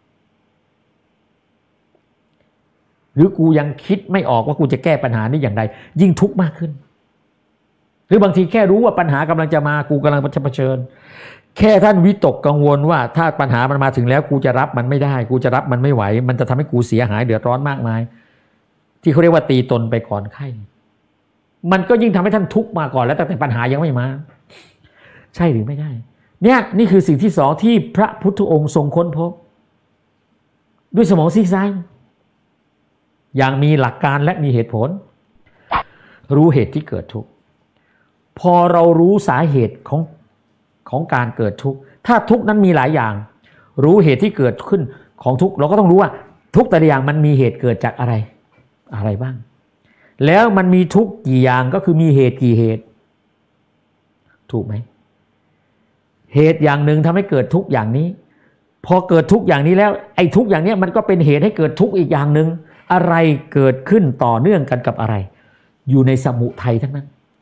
หรือกูยังคิดไม่ออกว่ากูจะแก้ปัญหานี้อย่างไรยิ่งทุกข์มากขึ้นหรือบางทีแค่รู้ว่าปัญหากำลังจะมากูกำลังจะเผชิญแค่ท่านวิตกกังวลว่าถ้าปัญหามันมาถึงแล้วกูจะรับมันไม่ได้กูจะรับมันไม่ไหวมันจะทำให้กูเสียหายเดือดร้อนมากมายที่เขาเรียกว่าตีตนไปก่อนไข้มันก็ยิ่งทำให้ท่านทุกข์มาก่อนแล้วแต่ปัญหายังไม่มาใช่หรือไม่ได้เนี่ยนี่คือสิ่งที่สองที่พระพุทธองค์ทรงค้นพบด้วยสมองซีกซ้ายอย่างมีหลักการและมีเหตุผลรู้เหตุที่เกิดทุกข์พอเรารู้สาเหตุของการเกิดทุกข์ถ้าทุกข์นั้นมีหลายอย่างรู้เหตุที่เกิดขึ้นของทุกข์เราก็ต้องรู้ว่าทุกข์แต่ละอย่างมันมีเหตุเกิดจากอะไรบ้างแล้วมันมีทุกข์กี่อย่างก็คือมีเหตุกี่เหตุถูกไหมเหตุอย่างหนึ่งทำให้เกิดทุกข์อย่างนี้พอเกิดทุกข์อย่างนี้แล้วไอ้ทุกข์อย่างนี้มันก็เป็นเหตุให้เกิดทุกข์อีกอย่างหนึ่งอะไรเกิดขึ้นต่อเนื่องกันกับอะไรอยู่ในสมุทัยทั้งนั้น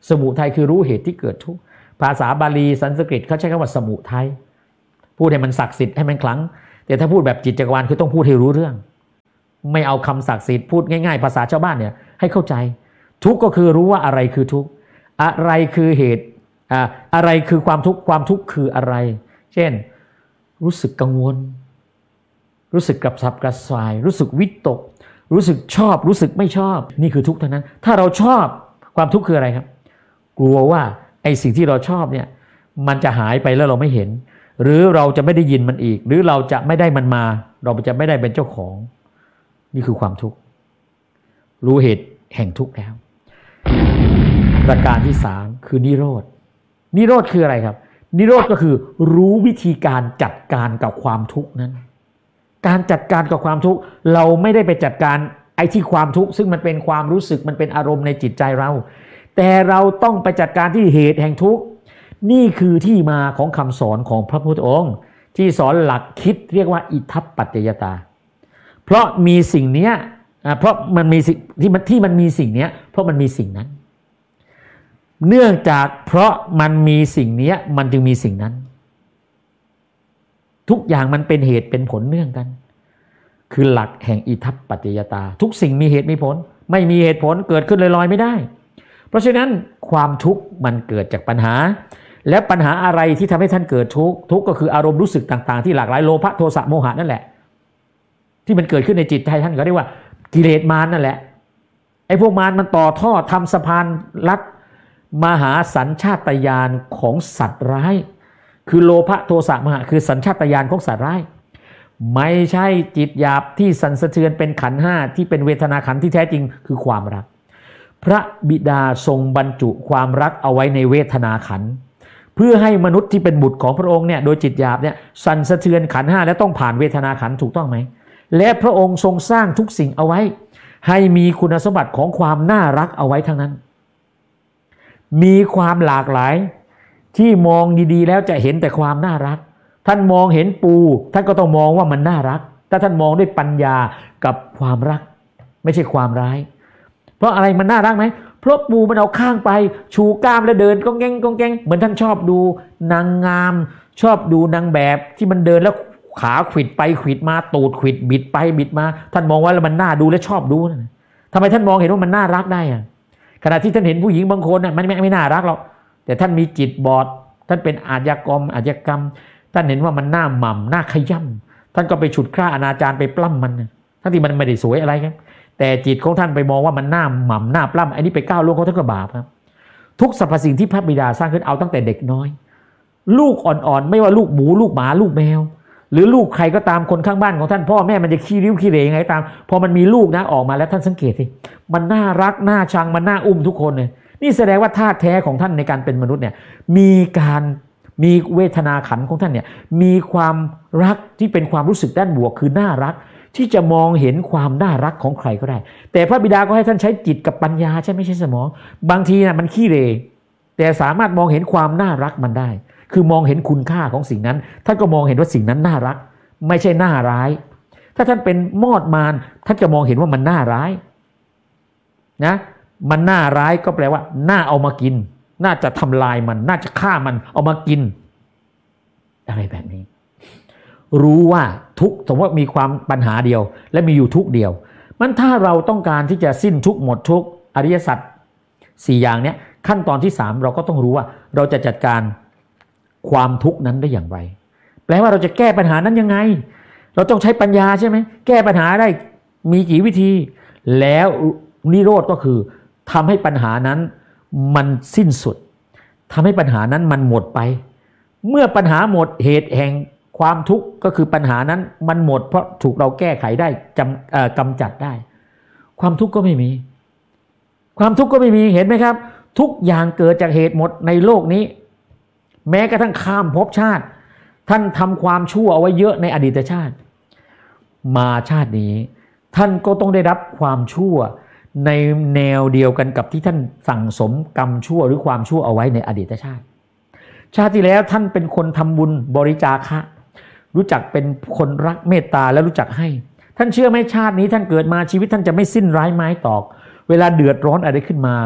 สมุทัยคือรู้เหตุที่เกิดทุกข์ภาษาบาลีสันสกฤตเขาใช้คำว่าสมุทัยพูดให้มันศักดิ์สิทธิ์ให้มันขลังแต่ถ้าพูดแบบจิตจักรวาลคือต้องพูดให้รู้เรื่องไม่เอาคำศักดิ์สิทธิ์พูดง่ายๆภาษาชาวบ้านเนี่ยให้เข้าใจทุกข์ก็คือรู้ว่าอะไรคือทุกข์อะไรคือเหตุอะไรคือความทุกข์ความทุกข์คืออะไรเช่นรู้สึกกังวลรู้สึกกระสับกระส่ายรู้สึกวิตกรู้สึกชอบรู้สึกไม่ชอบนี่คือทุกข์เท่านั้นถ้าเราชอบความทุกข์คืออะไรครับกลัวว่าไอ้สิ่งที่เราชอบเนี่ยมันจะหายไปแล้วเราไม่เห็นหรือเราจะไม่ได้ยินมันอีกหรือเราจะไม่ได้มันมาเราจะไม่ได้เป็นเจ้าของนี่คือความทุกข์รู้เหตุแห่งทุกข์แล้วประการที่3คือนิโรธนิโรธคืออะไรครับนิโรธก็คือรู้วิธีการจัดการกับความทุกข์นั้นการจัดการกับความทุกข์เราไม่ได้ไปจัดการไอ้ที่ความทุกข์ซึ่งมันเป็นความรู้สึกมันเป็นอารมณ์ในจิตใจเราแต่เราต้องไปจัดการที่เหตุแห่งทุกข์นี่คือที่มาของคำสอนของพระพุทธองค์ที่สอนหลักคิดเรียกว่าอิทัปปัจจยตาเพราะมีสิ่งนี้เพราะมันมีสิ่งที่มันมีสิ่งนี้เพราะมันมีสิ่งนั้นเนื่องจากเพราะมันมีสิ่งนี้มันจึงมีสิ่งนั้นทุกอย่างมันเป็นเหตุเป็นผลเนื่องกันคือหลักแห่งอิทัปปัจจยตาทุกสิ่งมีเหตุมีผลไม่มีเหตุผลเกิดขึ้นลอยๆไม่ได้เพราะฉะนั้นความทุกข์มันเกิดจากปัญหาและปัญหาอะไรที่ทำให้ท่านเกิดทุกข์ทุกข์ก็คืออารมณ์รู้สึกต่างๆที่หลากหลายโลภะโทสะโมหะนั่นแหละที่มันเกิดขึ้นในจิตใจท่านก็เรียกว่ากิเลสมารนั่นแหละไอ้พวกมารมันต่อท่อทำสะพานลัดมหาสัญชาตญาณของสัตว์ร้ายคือโลภะโทสะโมหะคือสัญชาตญาณของสัตว์ร้ายไม่ใช่จิตหยาบที่สั่นสะเทือนเป็นขันธ์ห้าที่เป็นเวทนาขันธ์ที่แท้จริงคือความรักพระบิดาทรงบรรจุความรักเอาไว้ในเวทนาขันธ์เพื่อให้มนุษย์ที่เป็นบุตรของพระองค์เนี่ยโดยจิตหยาบเนี่ยสั่นสะเทือนขันธ์ห้าและต้องผ่านเวทนาขันธ์ถูกต้องไหมและพระองค์ทรงสร้างทุกสิ่งเอาไว้ให้มีคุณสมบัติของความน่ารักเอาไว้ทั้งนั้นมีความหลากหลายที่มองดีๆแล้วจะเห็นแต่ความน่ารักท่านมองเห็นปูท่านก็ต้องมองว่ามันน่ารักถ้าท่านมองด้วยปัญญากับความรักไม่ใช่ความร้ายเพราะอะไรมันน่ารักไหมเพราะปูมันเอาข้างไปชูกล้ามแล้วเดินก้องแกงก้องแกงเหมือนท่านชอบดูนางงามชอบดูนางแบบที่มันเดินแล้วขาขวิดไปขวิดมาตูดขวิดบิดไปบิดมาท่านมองว่าแล้วมันน่าดูและชอบดูนะทำไมท่านมองเห็นว่ามันน่ารักได้อะขณะที่ท่านเห็นผู้หญิงบางคนน่ะมันไม่น่ารักหรอกแต่ท่านมีจิตบอดท่านเป็นอาชญากรรมท่านเห็นว่ามันน่าหม่ำน่าขย่ำท่านก็ไปฉุดฆ่าอนาจารไปปล้ำมันทั้งที่มันไม่ได้สวยอะไรครับแต่จิตของท่านไปมองว่ามันน่าหม่ำน่าปล้ำอันนี้ไปก้าวล่วงเขาท่านก็บาปครับทุกสรรพสิ่งที่พระบิดาสร้างขึ้นเอาตั้งแต่เด็กน้อยลูกอ่อนๆไม่ว่าลูกหมูลูกหมาลูกแมวหรือลูกใครก็ตามคนข้างบ้านของท่านพ่อแม่มันจะขี้ริ้วขี้เหร่ยังไงตามพอมันมีลูกนะออกมาแล้วท่านสังเกตสิมันน่ารักน่าชังมันน่าอุ้มทุกคนเลยนี่แสดงว่าธาตุแท้ของท่านในการเป็นมนุษย์เนี่ยมีเวทนาขันธ์ของท่านเนี่ยมีความรักที่เป็นความรู้สึกด้านบวกคือน่ารักที่จะมองเห็นความน่ารักของใครก็ได้แต่พระบิดาก็ให้ท่านใช้จิตกับปัญญาใช่ไม่ใช่สมองบางทีนะมันขี้เหร่แต่สามารถมองเห็นความน่ารักมันได้คือมองเห็นคุณค่าของสิ่งนั้นท่านก็มองเห็นว่าสิ่งนั้นน่ารักไม่ใช่น่าร้ายถ้าท่านเป็นมอดมารท่านจะมองเห็นว่ามันน่าร้ายนะมันน่าร้ายก็แปลว่าน่าเอามากินน่าจะทำลายมันน่าจะฆ่ามันเอามากินอะไรแบบนี้รู้ว่าทุกสมมติว่ามีความปัญหาเดียวและมีอยู่ทุกเดียวมันถ้าเราต้องการที่จะสิ้นทุกหมดทุกอริยสัจ4อย่างเนี้ยขั้นตอนที่3เราก็ต้องรู้ว่าเราจะจัดการความทุกข์นั้นได้อย่างไรแปลว่าเราจะแก้ปัญหานั้นยังไงเราต้องใช้ปัญญาใช่ไหมแก้ปัญหาได้มีกี่วิธีแล้วนิโรธก็คือทำให้ปัญหานั้นมันสิ้นสุดทำให้ปัญหานั้นมันหมดไปเมื่อปัญหาหมดเหตุแห่งความทุกข์ก็คือปัญหานั้นมันหมดเพราะถูกเราแก้ไขได้กำจัดได้ความทุกข์ก็ไม่มีความทุกข์ก็ไม่มีเห็นไหมครับทุกอย่างเกิดจากเหตุหมดในโลกนี้แม้กระทั่งข้ามภพชาติท่านทำความชั่วเอาไว้เยอะในอดีตชาติมาชาตินี้ท่านก็ต้องได้รับความชั่วในแนวเดียวกันกับที่ท่านสั่งสมกรรมชั่วหรือความชั่วเอาไว้ในอดีตชาติชาติที่แล้วท่านเป็นคนทำบุญบริจาคะรู้จักเป็นคนรักเมตตาและรู้จักให้ท่านเชื่อไหมชาตินี้ท่านเกิดมาชีวิตท่านจะไม่สิ้นร้ายไม้ตอกเวลาเดือดร้อนอะไรขึ้นมา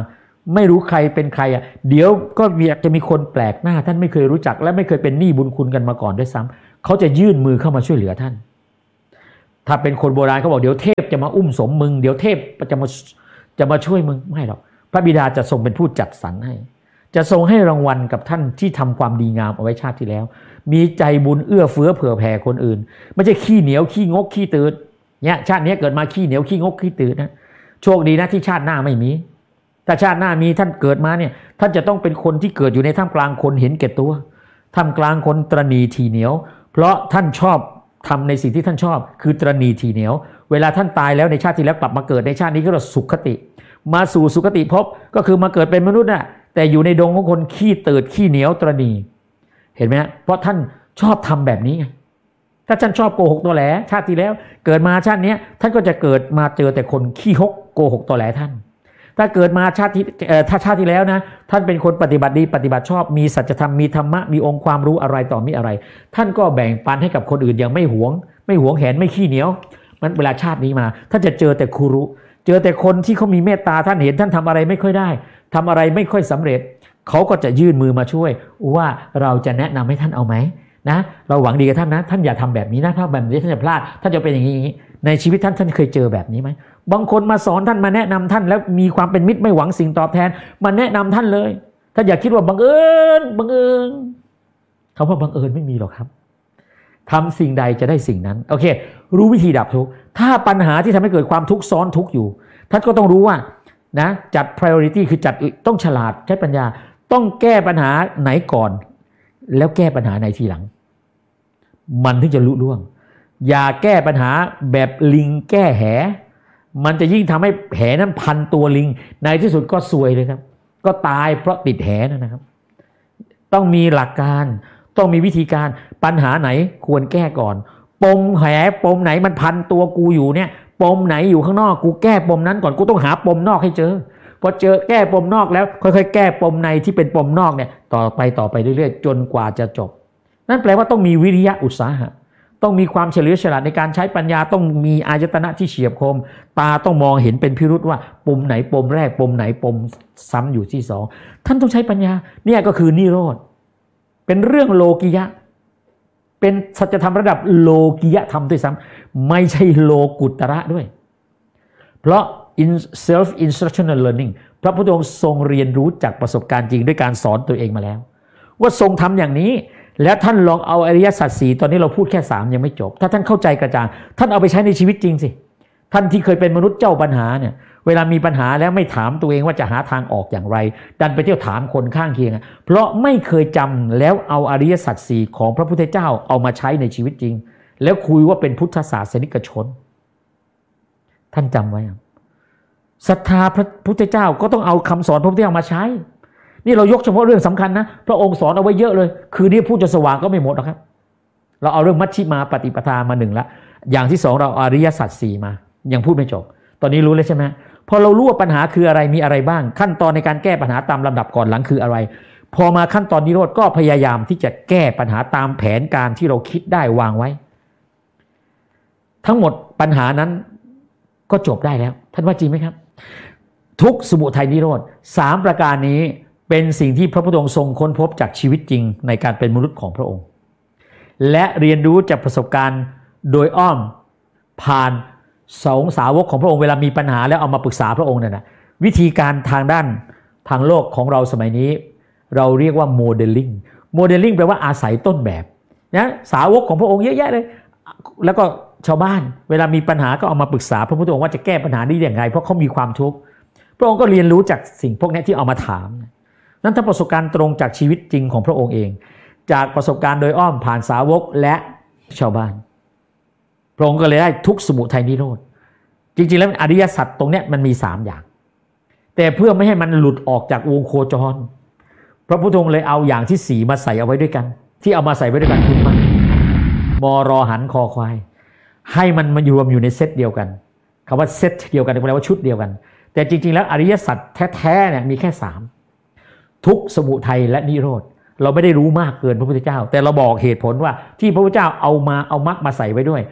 ไม่รู้ใครเป็นใครอ่ะเดี๋ยวก็จะมีคนแปลกหน้าท่านไม่เคยรู้จักและไม่เคยเป็นหนี้บุญคุณกันมาก่อนด้วยซ้ำเขาจะยื่นมือเข้ามาช่วยเหลือท่านถ้าเป็นคนโบราณเขาบอกเดี๋ยวเทพจะมาอุ้มสมมึงเดี๋ยวเทพจะมาช่วยมึงไม่หรอกพระบิดาจะทรงเป็นผู้จัดสรรให้จะทรงให้รางวัลกับท่านที่ทำความดีงามเอาไว้ชาติที่แล้วมีใจบุญเอื้อเฟื้อเผื่อแผ่คนอื่นไม่ใช่ขี้เหนียวขี้งกขี้ตืดเนี่ยชาตินี้เกิดมาขี้เหนียวขี้งกขี้ตืดนะโชคดีนะที่ชาติหน้าไม่มีถ้าชาติหน้ามีท่านเกิดมาเนี่ยท่านจะต้องเป็นคนที่เกิดอยู่ในท่ามกลางคนเห็นแก่ตัวท่ามกลางคนตระหนี่ทีเหนียวเพราะท่านชอบทำในสิ่งที่ท่านชอบคือตระหนี่ทีเหนียวเวลาท่านตายแล้วในชาติที่แล้วกลับมาเกิดในชาตินี้ก็เรียกสุขติมาสู่สุคติภพก็คือมาเกิดเป็นมนุษย์น่ะแต่อยู่ในดงของคนขี้ตืดขี้เหนียวตระหนี่เห็นไหมฮะเพราะท่านชอบทำแบบนี้ไงถ้าท่านชอบโกหกตัวแหลชาติที่แล้วเกิดมาชาตินี้ท่านก็จะเกิดมาเจอแต่คนขี้ฮกโกหกตัวแหลท่านถ้าเกิดมาชาติถ้าชาติที่แล้วนะท่านเป็นคนปฏิบัติดีปฏิบัติชอบมีสัจธรรมมีธรรมะมีองค์ความรู้อะไรต่อมีอะไรท่านก็แบ่งปันให้กับคนอื่นอย่างไม่หวงแหนไม่ขี้เหนียวมันเวลาชาตินี้มาท่านจะเจอแต่ครูรู้เจอแต่คนที่เขามีเมตตาท่านเห็นท่านทำอะไรไม่ค่อยได้ทำอะไรไม่ค่อยสำเร็จเขาก็จะยื่นมือมาช่วยว่าเราจะแนะนำให้ท่านเอาไหมนะเราหวังดีกับท่านนะท่านอย่าทำแบบนี้นะถ้าแบบนี้ท่านจะพลาดท่านจะเป็นอย่างนี้ในชีวิตท่านเคยเจอแบบนี้ไหมบางคนมาสอนท่านมาแนะนำท่านแล้วมีความเป็นมิตรไม่หวังสิ่งตอบแทนมาแนะนำท่านเลยท่านอย่าคิดว่าบังเอิญคำว่าบังเอิญไม่มีหรอกครับทำสิ่งใดจะได้สิ่งนั้นโอเครู้วิธีดับทุกข์ถ้าปัญหาที่ทำให้เกิดความทุกข์ซ้อนทุกข์อยู่ท่านก็ต้องรู้ว่านะจัด priority คือจัดต้องฉลาดใช้ปัญญาต้องแก้ปัญหาไหนก่อนแล้วแก้ปัญหาไหนทีหลังมันถึงจะลุล่วงอย่าแก้ปัญหาแบบลิงแก้แหมันจะยิ่งทำให้แหนั้นพันตัวลิงในที่สุดก็ซวยเลยครับก็ตายเพราะติดแหนะครับต้องมีหลักการต้องมีวิธีการปัญหาไหนควรแก้ก่อนปมแหปมไหนมันพันตัวกูอยู่เนี่ยปมไหนอยู่ข้างนอกกูแก้ปมนั้นก่อนกูต้องหาปมนอกให้เจอพอเจอแก้ปมนอกแล้วค่อยๆแก้ปมในที่เป็นปมนอกเนี่ยต่อไปเรื่อยๆจนกว่าจะจบนั่นแปลว่าต้องมีวิริยะอุตสาหะต้องมีความเฉลียวฉลาดในการใช้ปัญญาต้องมีอายตนะที่เฉียบคมตาต้องมองเห็นเป็นพิรุธว่าปมไหนปมแรกปมไหนปมซ้ำอยู่ที่สองท่านต้องใช้ปัญญาเนี่ยก็คือนิโรธเป็นเรื่องโลกิยะเป็นสัจธรรมระดับโลกิยธรรมด้วยซ้ำไม่ใช่โลกุตระด้วยเพราะ in self instructional learning พระพุทธองค์ทรงเรียนรู้จากประสบการณ์จริงด้วยการสอนตัวเองมาแล้วว่าทรงทำอย่างนี้แล้วท่านลองเอาอริยสัจสี่ตอนนี้เราพูดแค่3ยังไม่จบถ้าท่านเข้าใจกระจ่างท่านเอาไปใช้ในชีวิตจริงสิท่านที่เคยเป็นมนุษย์เจ้าปัญหาเนี่ยเวลามีปัญหาแล้วไม่ถามตัวเองว่าจะหาทางออกอย่างไรดันไปเที่ยวถามคนข้างเคียงเพราะไม่เคยจำแล้วเอาอริยสัจสี่ของพระพุทธเจ้าเอามาใช้ในชีวิตจริงแล้วคุยว่าเป็นพุทธศาสนิกชนท่านจำไว้ศรัทธาพระพุทธเจ้าก็ต้องเอาคำสอนพระพุทธเจ้ามาใช้นี่เรายกเฉพาะเรื่องสำคัญนะพระองค์สอนเอาไว้เยอะเลยคืนนี้พูดจะสว่างก็ไม่หมดหรอกครับเราเอาเรื่องมัชฌิมาปฏิปทามา1ละอย่างที่2เราอริยสัจ4มายังพูดไม่จบตอนนี้รู้แล้วใช่ไหมพอเรารู้ว่าปัญหาคืออะไรมีอะไรบ้างขั้นตอนในการแก้ปัญหาตามลำดับก่อนหลังคืออะไรพอมาขั้นตอนนิโรธก็พยายามที่จะแก้ปัญหาตามแผนการที่เราคิดได้วางไว้ทั้งหมดปัญหานั้นก็จบได้แล้วท่านว่าจริงไหมครับทุกข์สมุทัยนิโรธ3ประการนี้เป็นสิ่งที่พระพุทธองค์ทรงค้นพบจากชีวิตจริงในการเป็นมนุษย์ของพระองค์และเรียนรู้จากประสบการณ์โดยอ้อมผ่านสาวกของพระองค์เวลามีปัญหาแล้วเอามาปรึกษาพระองค์เนี่ยนะวิธีการทางด้านทางโลกของเราสมัยนี้เราเรียกว่าโมเดลลิ่งแปลว่าอาศัยต้นแบบนะสาวกของพระองค์เยอะแยะเลยแล้วก็ชาวบ้านเวลามีปัญหาก็เอามาปรึกษาพระพุทธองค์ว่าจะแก้ปัญหาได้อย่างไรเพราะเขามีความทุกข์พระองค์ก็เรียนรู้จากสิ่งพวกนี้ที่เอามาถามนั้นถ้าประสบการณ์ตรงจากชีวิตจริงของพระองค์เองจากประสบการณ์โดยอ้อมผ่านสาวกและชาวบ้านพระองค์ก็เลยได้ทุกข์สมุทัยนิโรธจริงๆแล้วอริยสัจตรงนี้มันมี3อย่างแต่เพื่อไม่ให้มันหลุดออกจากวงโคจรพระพุทธองค์เลยเอาอย่างที่4มาใส่เอาไว้ด้วยกันที่เอามาใส่ไว้ด้วยกันคือมันมรอหันคอควายให้มันมารวมอยู่ในเซตเดียวกันคำว่าเซตเดียวกันแปลว่าชุดเดียวกันแต่จริงๆแล้วอริยสัจแท้ๆเนี่ยมีแค่3ทุกข์สมุทัยและนิโรธเราไม่ได้รู้มากเกินพระพุทธเจ้าแต่เราบอกเหตุผลว่าที่พระพุทธเจ้าเอามรรคมาใส่ไว้ด้วย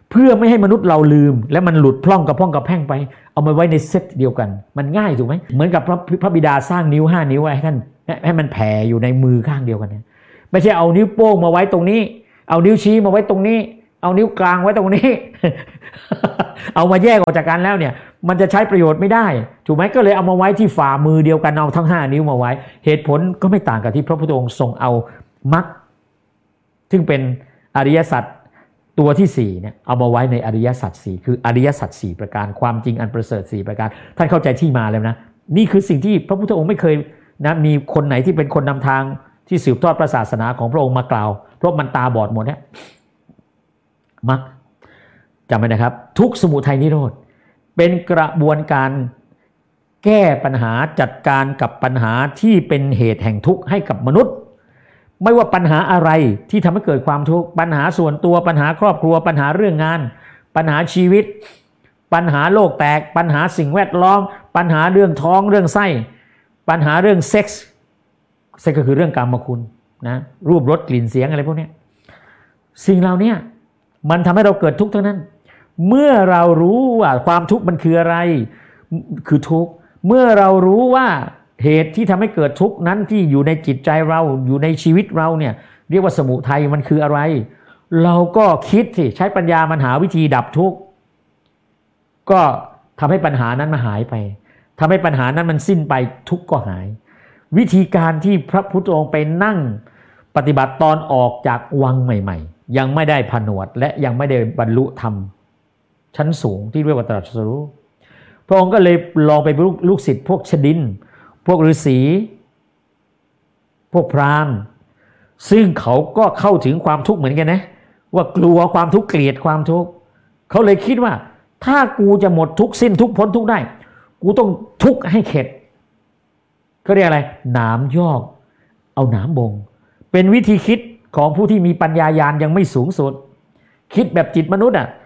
เพื่อไม่ให้มนุษย์เราลืมและมันหลุดพล่องกับแพ่งไปเอามาไว้ในเซตเดียวกันมันง่ายถูกไหมเหมือนกับพระบิดาสร้างนิ้ว5นิ้วไว้ให้ท่านให้มันแผ่อยู่ในมือข้างเดียวกันเนี่ยไม่ใช่เอานิ้วโป้งมาไว้ตรงนี้เอานิ้วชี้มาไว้ตรงนี้เอานิ้วกลางไว้ตรงนี้ เอามาแยกออกจากกันแล้วเนี่ยมันจะใช้ประโยชน์ไม่ได้ถูกไหมก็เลยเอามาไว้ที่ฝ่ามือเดียวกันเอาทั้ง5นิ้วมาไว้เหตุผลก็ไม่ต่างกับที่พระพุทธองค์ทรงเอามรรคซึ่งเป็นอริยสัจตัวที่4เนี่ยเอามาไว้ในอริยสัจ4คืออริยสัจ4ประการความจริงอันประเสริฐ4ประการท่านเข้าใจที่มาแล้วนะนี่คือสิ่งที่พระพุทธองค์ไม่เคยนะมีคนไหนที่เป็นคนนำทางที่สืบทอดพระศาสนาของพระองค์มากล่าวเพราะมันตาบอดหมดเนี่ยมรรคจำไว้นะครับทุกข์สมุทัยนิโรธเป็นกระบวนการแก้ปัญหาจัดการกับปัญหาที่เป็นเหตุแห่งทุกข์ให้กับมนุษย์ไม่ว่าปัญหาอะไรที่ทำให้เกิดความทุกข์ปัญหาส่วนตัวปัญหาครอบครัวปัญหาเรื่องงานปัญหาชีวิตปัญหาโลกแตกปัญหาสิ่งแวดล้อมปัญหาเรื่องท้องเรื่องไส้ปัญหาเรื่องเซ็กส์ก็คือเรื่องกามคุณนะรูปรสกลิ่นเสียงอะไรพวกนี้สิ่งเหล่านี้มันทำให้เราเกิดทุกข์ทั้งนั้นเมื่อเรารู้ว่าความทุกข์มันคืออะไรคือทุกข์เมื่อเรารู้ว่าเหตุที่ทำให้เกิดทุกข์นั้นที่อยู่ในจิตใจเราอยู่ในชีวิตเราเนี่ยเรียกว่าสมุทัยมันคืออะไรเราก็คิดสิใช้ปัญญามันหาวิธีดับทุกข์ก็ทำให้ปัญหานั้นมันหายไปทำให้ปัญหานั้นมันสิ้นไปทุกข์ก็หายวิธีการที่พระพุทธองค์ไปนั่งปฏิบัติตอนออกจากวังใหม่ๆยังไม่ได้ผนวดและยังไม่ได้บรรลุธรรมชั้นสูงที่เรียกว่าตรัสรู้พระองค์ก็เลยลองไปลูกศิษย์พวกชดินพวกฤาษีพวกพราหมณ์ซึ่งเขาก็เข้าถึงความทุกข์เหมือนกันนะว่ากลัวความทุกข์เกลียดความทุกข์เขาเลยคิดว่าถ้ากูจะหมดทุกข์สิ้นทุกข์พ้นทุกข์ได้กูต้องทุกข์ให้เข็ดเขาเรียกอะไรหนามยอกเอาหนามบ่งเป็นวิธีคิดของผู้ที่มีปัญญาญาณยังไม่สูงสุดคิดแบบจิตมนุษย์อ่ะ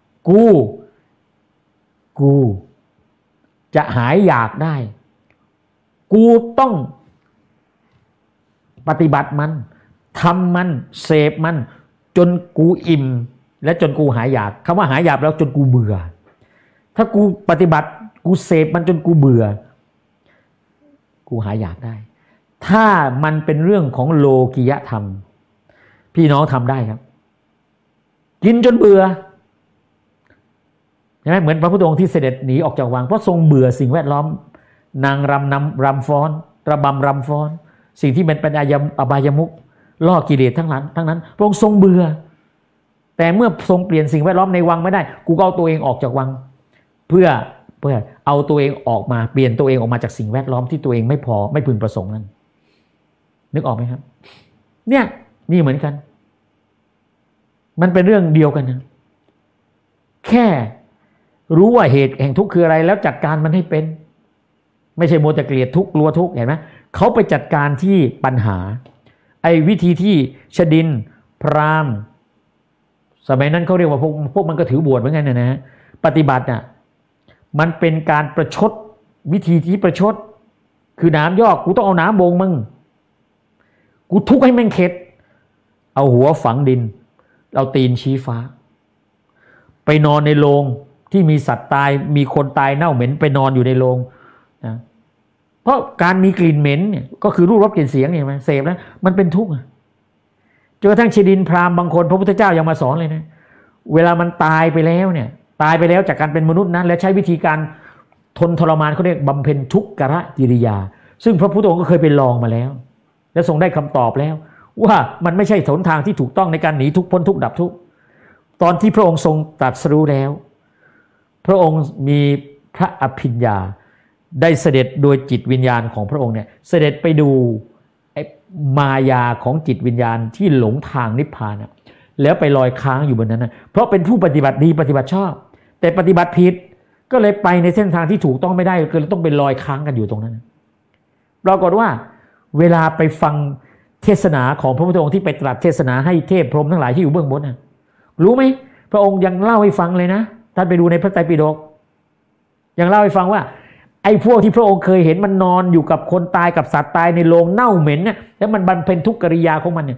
กูจะหายอยากได้กูต้องปฏิบัติมันทำมันเสพมันจนกูอิ่มและจนกูหายอยากคำว่าหายอยากแล้วจนกูเบื่อถ้ากูปฏิบัติกูเสพมันจนกูเบื่อกูหายอยากได้ถ้ามันเป็นเรื่องของโลกิยธรรมพี่น้องทำได้ครับกินจนเบื่อใช่ไหมเหมือนพระพุทธองค์ที่เสด็จหนีออกจากวังเพราะทรงเบื่อสิ่งแวดล้อมนางรำฟ้อนระบำรำฟ้อนสิ่งที่เป็นอบายมุขล่อกิเลสทั้งนั้นพระองค์ทรงเบื่อแต่เมื่อทรงเปลี่ยนสิ่งแวดล้อมในวังไม่ได้กูก็เอาตัวเองออกจากวังเพื่อเอาตัวเองออกมาเปลี่ยนตัวเองออกมาจากสิ่งแวดล้อมที่ตัวเองไม่พอไม่พึงประสงค์นั้นนึกออกไหมครับเนี่ยนี่เหมือนกันมันเป็นเรื่องเดียวกันนะแค่รู้ว่าเหตุแห่งทุกข์คืออะไรแล้วจัดการมันให้เป็นไม่ใช่โมแต่เกลียดทุกข์กลัวทุกข์เห็นไหมเขาไปจัดการที่ปัญหาไอ้วิธีที่ชดินพราหมณ์สมัยนั้นเขาเรียกว่าพวกมันก็ถือบวชเหมือนกันนะปฏิบัติน่ะมันเป็นการประชดวิธีที่ประชดคือน้ำยอกกูต้องเอาน้ำบ่งมึงกูทุกข์ให้แม่งเข็ดเอาหัวฝังดินเอาตีนชี้ฟ้าไปนอนในโรงที่มีสัตว์ตายมีคนตายเน่าเหม็นไปนอนอยู่ในโรงนะเพราะการมีกลิ่นเหม็นเนี่ยก็คือรูปรสกลิ่นเสียงเนี่ยเสพแล้วมันเป็นทุกข์จนกระทั่งชดินพราหมณ์บางคนพระพุทธเจ้ายังมาสอนเลยนะเวลามันตายไปแล้วเนี่ยตายไปแล้วจากการเป็นมนุษย์นั้นและใช้วิธีการทนทรมานเขาเรียกบำเพ็ญทุกขกิริยาซึ่งพระพุทธองค์ก็เคยไปลองมาแล้วและทรงได้คำตอบแล้วว่ามันไม่ใช่หนทางที่ถูกต้องในการหนีทุกข์พ้นทุกข์ดับทุกข์ตอนที่พระองค์ทรงตรัสรู้แล้วพระองค์มีพระอภิญญาได้เสด็จโดยจิตวิญญาณของพระองค์เนี่ยเสด็จไปดูมายาของจิตวิญญาณที่หลงทางนิพพานนะแล้วไปลอยค้างอยู่บนนั้นนะเพราะเป็นผู้ปฏิบัติดีปฏิบัติชอบแต่ปฏิบัติผิดก็เลยไปในเส้นทางที่ถูกต้องไม่ได้ก็เลยต้องไปลอยค้างกันอยู่ตรงนั้นปรากฏว่าเวลาไปฟังเทศนาของพระพุทธองค์ที่ไปตรัสเทศนาให้เทพพรหมทั้งหลายที่อยู่เบื้องบนนะรู้ไหมพระองค์ยังเล่าให้ฟังเลยนะท่านไปดูในพระไตรปิฎกยังเล่าให้ฟังว่าไอ้พวกที่พระองค์เคยเห็นมันนอนอยู่กับคนตายกับสัตว์ตายในโรงเน่าเหม็นเนี่ยแล้วมันบำเพ็ญทุกขกิริยาของมันเนี่ย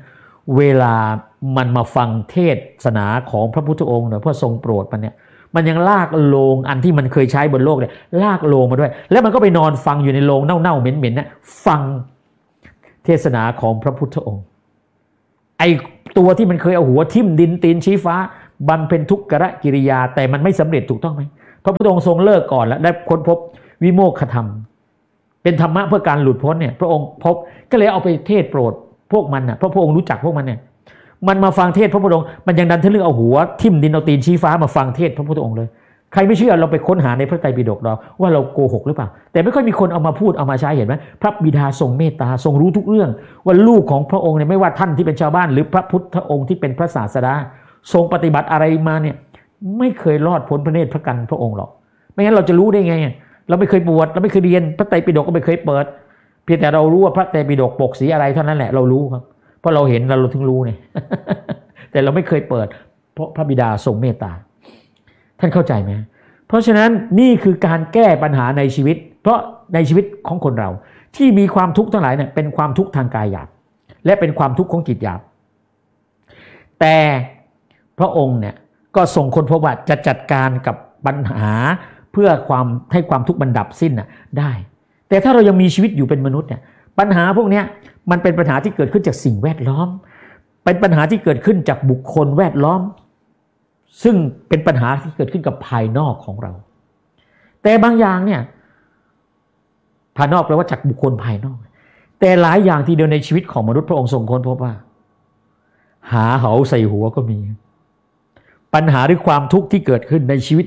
เวลามันมาฟังเทศนาของพระพุทธองค์เนี่ยเพื่อทรงโปรดมันเนี่ยมันยังลากโลงอันที่มันเคยใช้บนโลกเนี่ยลากโลงมาด้วยแล้วมันก็ไปนอนฟังอยู่ในโลงเน่าๆเหม็นๆเนี่ยฟังเทศนาของพระพุทธองค์ไอตัวที่มันเคยเอาหัวทิ่มดินตีนชี้ฟ้าบำเพ็ญทุกขกิริยาแต่มันไม่สำเร็จถูกต้องไหมพระพุทธองค์ทรงเลิกก่อนแล้วได้ค้นพบวิโมกขธรรมเป็นธรรมะเพื่อการหลุดพ้นเนี่ยพระองค์พบก็เลยเอาไปเทศโปรดพวกมันน่ะเพราะพระองค์รู้จักพวกมันเนี่ยมันมาฟังเทศพระพุทธองค์มันยังดันทะลึ่งเอาหัวทิ่มดินเอาตีนชี้ฟ้ามาฟังเทศพระพุทธองค์เลยใครไม่เชื่อเราไปค้นหาในพระไตรปิฎกเราว่าเราโกหกหรือเปล่าแต่ไม่ค่อยมีคนเอามาพูดเอามาใช้เห็นไหมพระบิดาทรงเมตตาทรงรู้ทุกเรื่องว่าลูกของพระองค์เนี่ยไม่ว่าท่านที่เป็นชาวบ้านหรือพระพุทธองค์ที่เป็นพระศาสดาทรงปฏิบัติอะไรมาเนี่ยไม่เคยรอดพ้นพระเนตรพระกันพระองค์หรอกไม่งั้นเราจะรู้ได้ไงเราไม่เคยบวชเราไม่เคยเรียนพระไตรปิฎกก็ไม่เคยเปิดเพียงแต่เรารู้ว่าพระไตรปิฎกปกสีอะไรเท่านั้นแหละเรารู้ครับเพราะเราเห็นเราถึงรู้เนี่ย แต่เราไม่เคยเปิดเพราะพระบิดาทรงเมตตาท่านเข้าใจไหมเพราะฉะนั้นนี่คือการแก้ปัญหาในชีวิตเพราะในชีวิตของคนเราที่มีความทุกข์ทั้งหลายเนี่ยเป็นความทุกข์ทางกายหยาบและเป็นความทุกข์ของจิตหยาบแต่พระองค์เนี่ยก็ทรงค้นพบว่าจะจัดการกับปัญหาเพื่อให้ความทุกข์มันดับสิ้นน่ะได้แต่ถ้าเรายังมีชีวิตอยู่เป็นมนุษย์เนี่ยปัญหาพวกนี้มันเป็นปัญหาที่เกิดขึ้นจากสิ่งแวดล้อมเป็นปัญหาที่เกิดขึ้นจากบุคคลแวดล้อมซึ่งเป็นปัญหาที่เกิดขึ้นกับภายนอกของเราแต่บางอย่างเนี่ยภายนอกแปลว่าจากบุคคลภายนอกแต่หลายอย่างที่เดียวในชีวิตของมนุษย์พระองค์ทรงค้นพบว่าหาเหาใส่หัวก็มีปัญหาหรือความทุกข์ที่เกิดขึ้นในชีวิต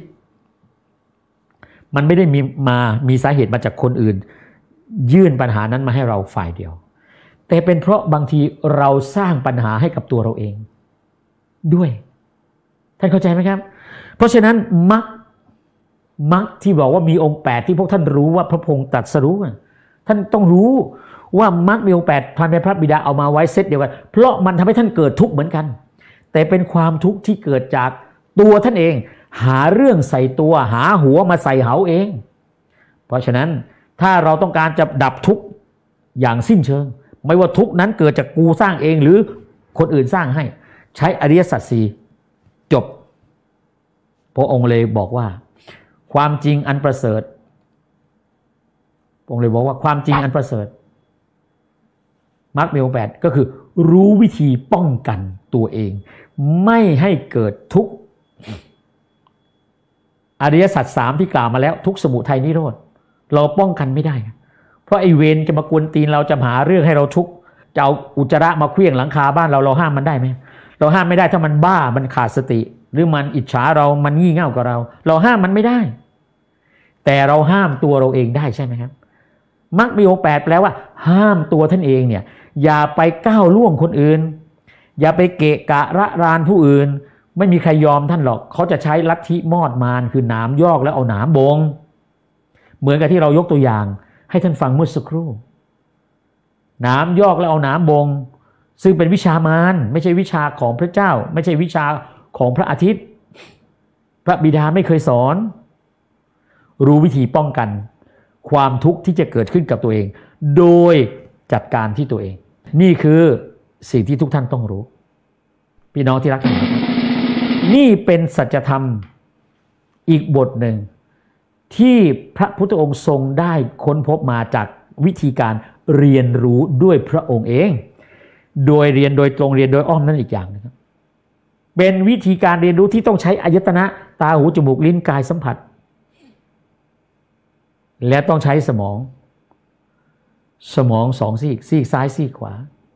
มันไม่ได้มีสาเหตุมาจากคนอื่นยื่นปัญหานั้นมาให้เราฝ่ายเดียวแต่เป็นเพราะบางทีเราสร้างปัญหาให้กับตัวเราเองด้วยท่านเข้าใจไหมครับเพราะฉะนั้นมรรคที่บอกว่ามีองค์8ที่พวกท่านรู้ว่าพระพงศ์ตรัสรู้ท่านต้องรู้ว่ามรรคมีองค์8พันพระบิดาเอามาไว้เซตเดียวกันเพราะมันทำให้ท่านเกิดทุกข์เหมือนกันแต่เป็นความทุกข์ที่เกิดจากตัวท่านเองหาเรื่องใส่ตัวหาหัวมาใส่เหาเองเพราะฉะนั้นถ้าเราต้องการจะดับทุกข์อย่างสิ้นเชิงไม่ว่าทุกข์นั้นเกิดจากกูสร้างเองหรือคนอื่นสร้างให้ใช้อริยสัจสี่จบพระองค์เลยบอกว่าความจริงอันประเสริฐพระองค์เลยบอกว่าความจริงอันประเสริฐมรรคมีองค์8ก็คือรู้วิธีป้องกันตัวเองไม่ให้เกิดทุกข์อริยสัจ3ที่กล่าวมาแล้วทุกข์สมุทัยนิโรธเราป้องกันไม่ได้เพราะไอ้เวรจะมากวนตีนเราจะหาเรื่องให้เราทุกข์จะเอาอุจจาระมาเคลื่องหลังคาบ้านเราห้ามมันได้ไหมเราห้ามไม่ได้ถ้ามันบ้ามันขาดสติหรือมันอิจฉาเรามันงี่เง่ากับเราห้ามมันไม่ได้แต่เราห้ามตัวเราเองได้ใช่ไหมครับมรรคมีองค์8แปลว่าห้ามตัวท่านเองเนี่ยอย่าไปก้าวล่วงคนอื่นอย่าไปเกะกะระรานผู้อื่นไม่มีใครยอมท่านหรอกเขาจะใช้ลัทธิมอดมารคือหนามยอกแล้วเอาหนามบงเหมือนกับที่เรายกตัวอย่างให้ท่านฟังเมื่อสักครู่หนามยอกแล้วเอาหนามบงซึ่งเป็นวิชามารไม่ใช่วิชาของพระเจ้าไม่ใช่วิชาของพระอาทิตย์พระบิดาไม่เคยสอนรู้วิธีป้องกันความทุกข์ที่จะเกิดขึ้นกับตัวเองโดยจัดการที่ตัวเองนี่คือสิ่งที่ทุกท่านต้องรู้พี่น้องที่รักทั้งหลายนี่เป็นสัจธรรมอีกบทหนึ่งที่พระพุทธองค์ทรงได้ค้นพบมาจากวิธีการเรียนรู้ด้วยพระองค์เองโดยเรียนโดยตรงเรียนโดยอ้อมนั่นอีกอย่างนึงเป็นวิธีการเรียนรู้ที่ต้องใช้อายตนะตาหูจมูกลิ้นกายสัมผัสและต้องใช้สมอง2ซีกซ้ายซีกขวา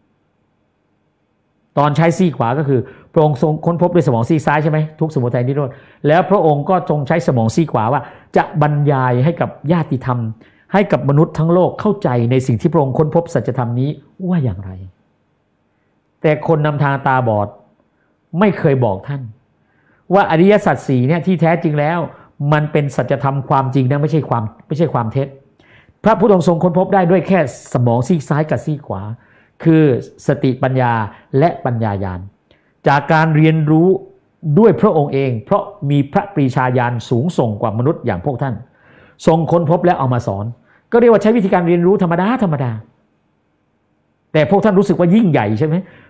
ตอนใช้ซีกขวาก็คือพระองค์ทรงค้นพบด้วยสมองซีกซ้ายใช่ไหมทุกข์สมุทัยนิโรธแล้วพระองค์ก็ทรงใช้สมองซีกขวาว่าจะบรรยายให้กับญาติธรรมให้กับมนุษย์ทั้งโลกเข้าใจในสิ่งที่พระองค์ค้นพบสัจธรรมนี้ว่าอย่างไรแต่คนนำทางตาบอดไม่เคยบอกท่านว่าอริยสัจสี่เนี่ยที่แท้จริงแล้วมันเป็นสัจธรรมความจริงนะไม่ใช่ความเท็จพระพุทธองค์ทรงค้นพบได้ด้วยแค่สมองซีกซ้ายกับซีกขวาคือสติปัญญาและปัญญาญาณจากการเรียนรู้ด้วยพระองค์เองเพราะมีพระปรีชาญาณสูงส่งกว่ามนุษย์อย่างพวกท่านทรงค้นพบและเอามาสอนก็เรียกว่าใช้วิธีการเรียนรู้ธรรมดาแต่พวกท่านรู้สึกว่ายิ่งใหญ่ใช่ไหม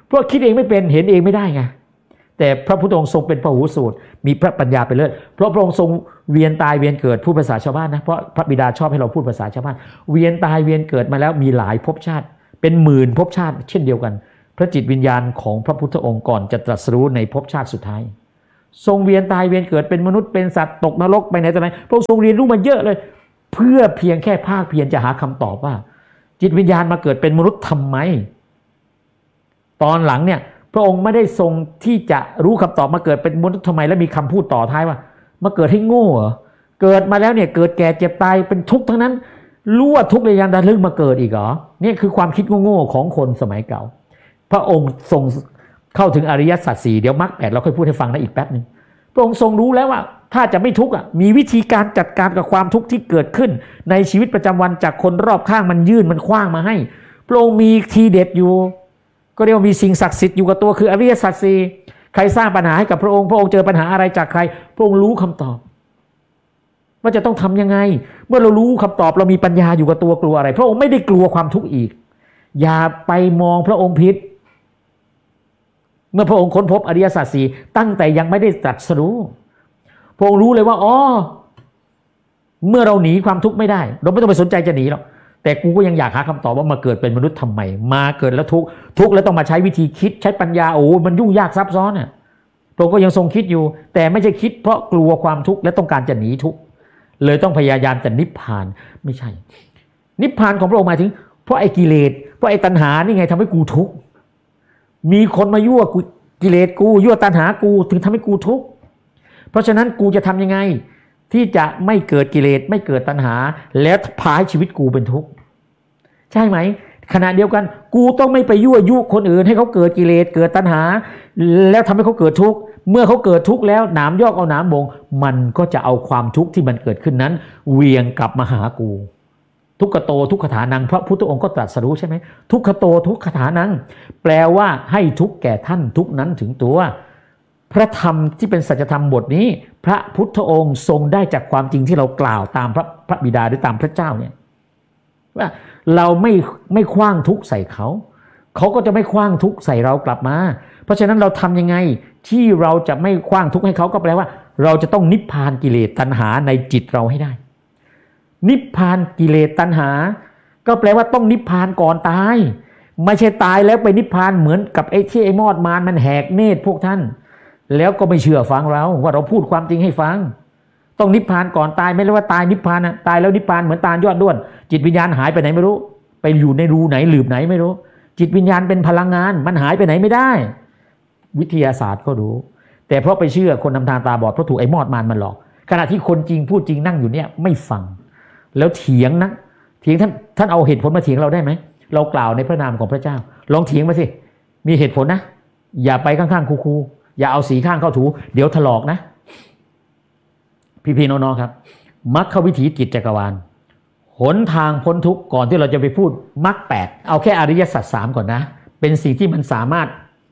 เพราะคิดเองไม่เป็นเห็นเองไม่ได้ไงแต่พระพุทธองค์ทรงเป็นพหูสูตรมีพระปัญญาเป็นเลิศเพราะพระองค์ทรงเวียนตายเวียนเกิดพูดภาษาชาวบ้านนะเพราะพระบิดาชอบให้เราพูดภาษาชาวบ้านเวียนตายเวียนเกิดมาแล้วมีหลายภพชาติเป็นหมื่นภพชาติเช่นเดียวกันพระจิตวิญญาณของพระพุทธองค์ก่อนจะตรัสรู้ในภพชาติสุดท้ายทรงเวียนตายเวียนเกิดเป็นมนุษย์เป็นสัตว์ตกนรกไปไหนต่อไหนพระองค์ทรงเรียนรู้มาเยอะเลยเพื่อเพียงแค่ภาคเพียรจะหาคำตอบว่าจิตวิญญาณมาเกิดเป็นมนุษย์ทำไมตอนหลังเนี่ยพระองค์ไม่ได้ทรงที่จะรู้คำตอบมาเกิดเป็นมนุษย์ทำไมแล้วมีคำพูดต่อท้ายว่ามาเกิดให้โง่เหรอเกิดมาแล้วเนี่ยเกิดแก่เจ็บตายเป็นทุกข์ทั้งนั้นรู้ว่าทุกข์เลยยังดันลึกมาเกิดอีกเหรอนี่คือความคิดโง่ๆของคนสมัยเก่าพระองค์ทรงเข้าถึงอริยสัจสี่เดี๋ยวมรรคแปดเราค่อยพูดให้ฟังนะอีกแป๊บนึงพระองค์ทรงรู้แล้วว่าถ้าจะไม่ทุกข์มีวิธีการจัดการกับความทุกข์ที่เกิดขึ้นในชีวิตประจำวันจากคนรอบข้างมันยื่นมันคว้างมาให้พระองค์มีทีเด็ดอยู่ก็เรียกว่ามีสิ่งศักดิ์สิทธิ์อยู่กับตัวคืออริยสัจสี่ใครสร้างปัญหาให้กับพระองค์พระองค์เจอปัญหาอะไรจากใครพระองค์รู้คำตอบว่าจะต้องทำยังไงเมื่อเรารู้คำตอบเรามีปัญญาอยู่กับตัวกลัวอะไรพระองค์ไม่ได้กลัวความทุกข์อีกอย่าไปมองพระองค์ผิดเมื่อพระองค์ค้นพบอริยสัจสี่ตั้งแต่ยังไม่ได้ตรัสรู้พระองค์รู้เลยว่าอ๋อเมื่อเราหนีความทุกข์ไม่ได้เราไม่ต้องไปสนใจจะหนีหรอกแต่กูก็ยังอยากหาคำตอบว่ามาเกิดเป็นมนุษย์ทำไมมาเกิดแล้วทุกข์แล้วต้องมาใช้วิธีคิดใช้ปัญญาโอ้มันยุ่งยากซับซ้อนน่ะพระองค์ก็ยังทรงคิดอยู่แต่ไม่ใช่คิดเพราะกลัวความทุกข์และต้องการจะหนีทุกข์เลยต้องพยายามจะนิพพานไม่ใช่นิพพานของพระองค์หมายถึงเพราะไอ้กิเลสเพราะไอ้ตัณหานี่ไงทำให้กูทุกข์มีคนมายั่วกิเลสกูยั่วตัณหากูถึงทำให้กูทุกข์เพราะฉะนั้นกูจะทำยังไงที่จะไม่เกิดกิเลสไม่เกิดตัณหาแล้วพาให้ชีวิตกูเป็นทุกข์ใช่ไหมขณะเดียวกันกูต้องไม่ไปยั่วยุคนอื่นให้เขาเกิดกิเลสเกิดตัณหาแล้วทำให้เขาเกิดทุกข์เมื่อเขาเกิดทุกข์แล้วหนามยอกเอาหนามบ่งมันก็จะเอาความทุกข์ที่มันเกิดขึ้นนั้นเวียงกลับมาหากูทุกขโตทุกขฐานังพระพุทธองค์ก็ตรัสรู้ใช่ไหมทุกขโตทุกขฐานังแปลว่าให้ทุกข์แก่ท่านทุกนั้นถึงตัวพระธรรมที่เป็นสัจธรรมบทนี้พระพุทธองค์ทรงได้จากความจริงที่เรากล่าวตามพระบิดาหรือตามพระเจ้าเนี่ยว่าเราไม่ขว้างทุกข์ใส่เขาก็จะไม่ขว้างทุกข์ใส่เรากลับมาเพราะฉะนั้นเราทำยังไงที่เราจะไม่ขว้างทุกข์ให้เขาก็แปลว่าเราจะต้องนิพพานกิเลสตัณหาในจิตเราให้ได้นิพพานกิเลสตัณหาก็แปลว่าต้องนิพพานก่อนตายไม่ใช่ตายแล้วไปนิพพานเหมือนกับไอ้ที่ไอ้มอดมารมันแหกเนตรพวกท่านแล้วก็ไม่เชื่อฟังเราว่าเราพูดความจริงให้ฟังต้องนิพพานก่อนตายไม่ใช่ว่าตายนิพพานนะตายแล้วนิพพานเหมือนตาลยอดด้วนจิตวิญญาณหายไปไหนไม่รู้ไปอยู่ในรูไหนหลืบไหนไม่รู้จิตวิญญาณเป็นพลังงานมันหายไปไหนไม่ได้วิทยาศาสตร์ก็รู้แต่เพราะไปเชื่อคนทำทางตาบอดเพราะถูกไอ้มอดมารมันหลอกขณะที่คนจริงพูดจริงนั่งอยู่เนี่ยไม่ฟังแล้วเถียงนะเถียงท่านเอาเหตุผลมาเถียงเราได้ไหมเรากล่าวในพระนามของพระเจ้าลองเถียงมาสิมีเหตุผลนะอย่าไปข้างๆคูๆอย่าเอาสีข้างเข้าถูเดี๋ยวถลอกนะพี่ๆน้องๆครับมรรควิถีจิตจักรวาลหนทางพ้นทุกข์ก่อนที่เราจะไปพูดมรรคแปดเอาแค่อริยสัจสามก่อนนะเป็นสิ่งที่มันสามารถ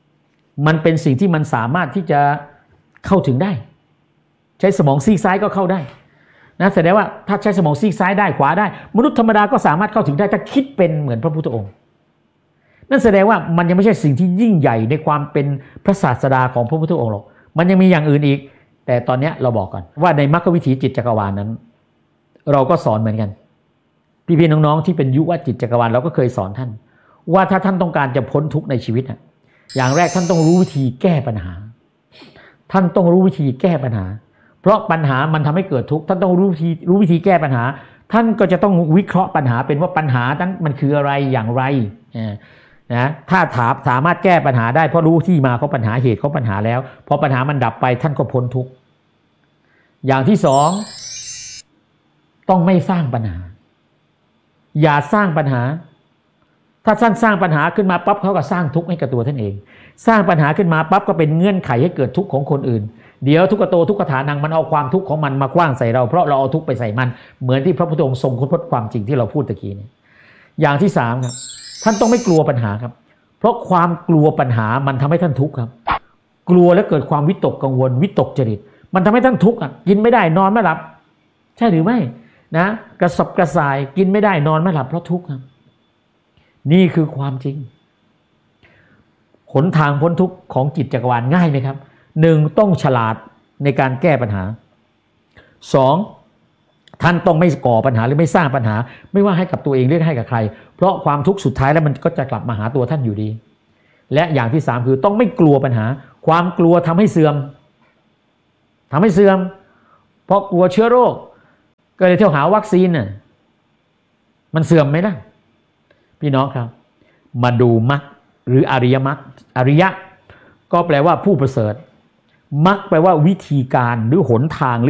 ที่จะเข้าถึงได้ใช้สมองซีกซ้ายก็เข้าได้นะแสดงว่าถ้าใช้สมองซีกซ้ายได้ขวาได้มนุษย์ธรรมดาก็สามารถเข้าถึงได้ถ้าคิดเป็นเหมือนพระพุทธองค์นั่นแสดงว่ามันยังไม่ใช่สิ่งที่ยิ่งใหญ่ในความเป็นพระศาสดาของพระพุทธองค์หรอกมันยังมีอย่างอื่นอีกแต่ตอนนี้เราบอกก่อนว่าในมรรควิถีจิตจักรวาลนั้นเราก็สอนเหมือนกันพี่ๆน้องๆที่เป็นยุวจิตจักรวาลเราก็เคยสอนท่านว่าถ้าท่านต้องการจะพ้นทุกข์ในชีวิตอย่างแรกท่านต้องรู้วิธีแก้ปัญหาท่านต้องรู้วิธีแก้ปัญหาเพราะปัญหามันทำให้เกิดทุกข์ท่านต้องรู้วิธีแก้ปัญหาท่านก็จะต้องวิเคราะห์ปัญหาเป็นว่าปัญหานั้นมันคืออะไรอย่างไรนะถ้าสามารถแก้ปัญหาได้เพราะรู้ที่มาของปัญหาเหตุของปัญหาแล้วพอปัญหามันดับไปท่านก็พ้นทุกข์อย่างที่สองต้องไม่สร้างปัญหาอย่าสร้างปัญหาถ้าท่านสร้างปัญหาขึ้นมาปั๊บเขาก็สร้างทุกข์ให้กับตัวท่านเองสร้างปัญหาขึ้นมาปั๊บก็เป็นเงื่อนไขให้เกิดทุกข์ของคนอื่นเดี๋ยวทุกขโตทุกขฐานังมันเอาความทุกข์ของมันมาขว้างใส่เราเพราะเราเอาทุกข์ไปใส่มันเหมือนที่พระพุทธองค์ทรงค้นพบความจริงที่เราพูดตะกี้นี้อย่างที่สามครับท่านต้องไม่กลัวปัญหาครับเพราะความกลัวปัญหามันทำให้ท่านทุกข์ครับกลัวแล้วเกิดความวิตกกังวลวิตกจริตมันทำให้ท่านทุกข์กินไม่ได้นอนไม่หลับใช่หรือไม่นะกระสับกระส่ายกินไม่ได้นอนไม่หลับเพราะทุกข์ครับนี่คือความจริงหหนทางพ้นทุกข์ของจิตจักรวาลง่ายไหมครับหนึ่งต้องฉลาดในการแก้ปัญหาสองท่านต้องไม่ก่อปัญหาหรือไม่สร้างปัญหาไม่ว่าให้กับตัวเองหรือให้กับใครเพราะความทุกข์สุดท้ายแล้วมันก็จะกลับมาหาตัวท่านอยู่ดีและอย่างที่สามคือต้องไม่กลัวปัญหาความกลัวทำให้เสื่อมเพราะกลัวเชื้อโรคก็เลยเที่ยวหาวัคซีนน่ะมันเสื่อมไหมล่ะพี่น้องครับมาดูมรรคหรืออริยมรรคอริยะก็แปลว่าผู้ประเสริฐมรรคแปลว่าวิธีการหรือหนทาง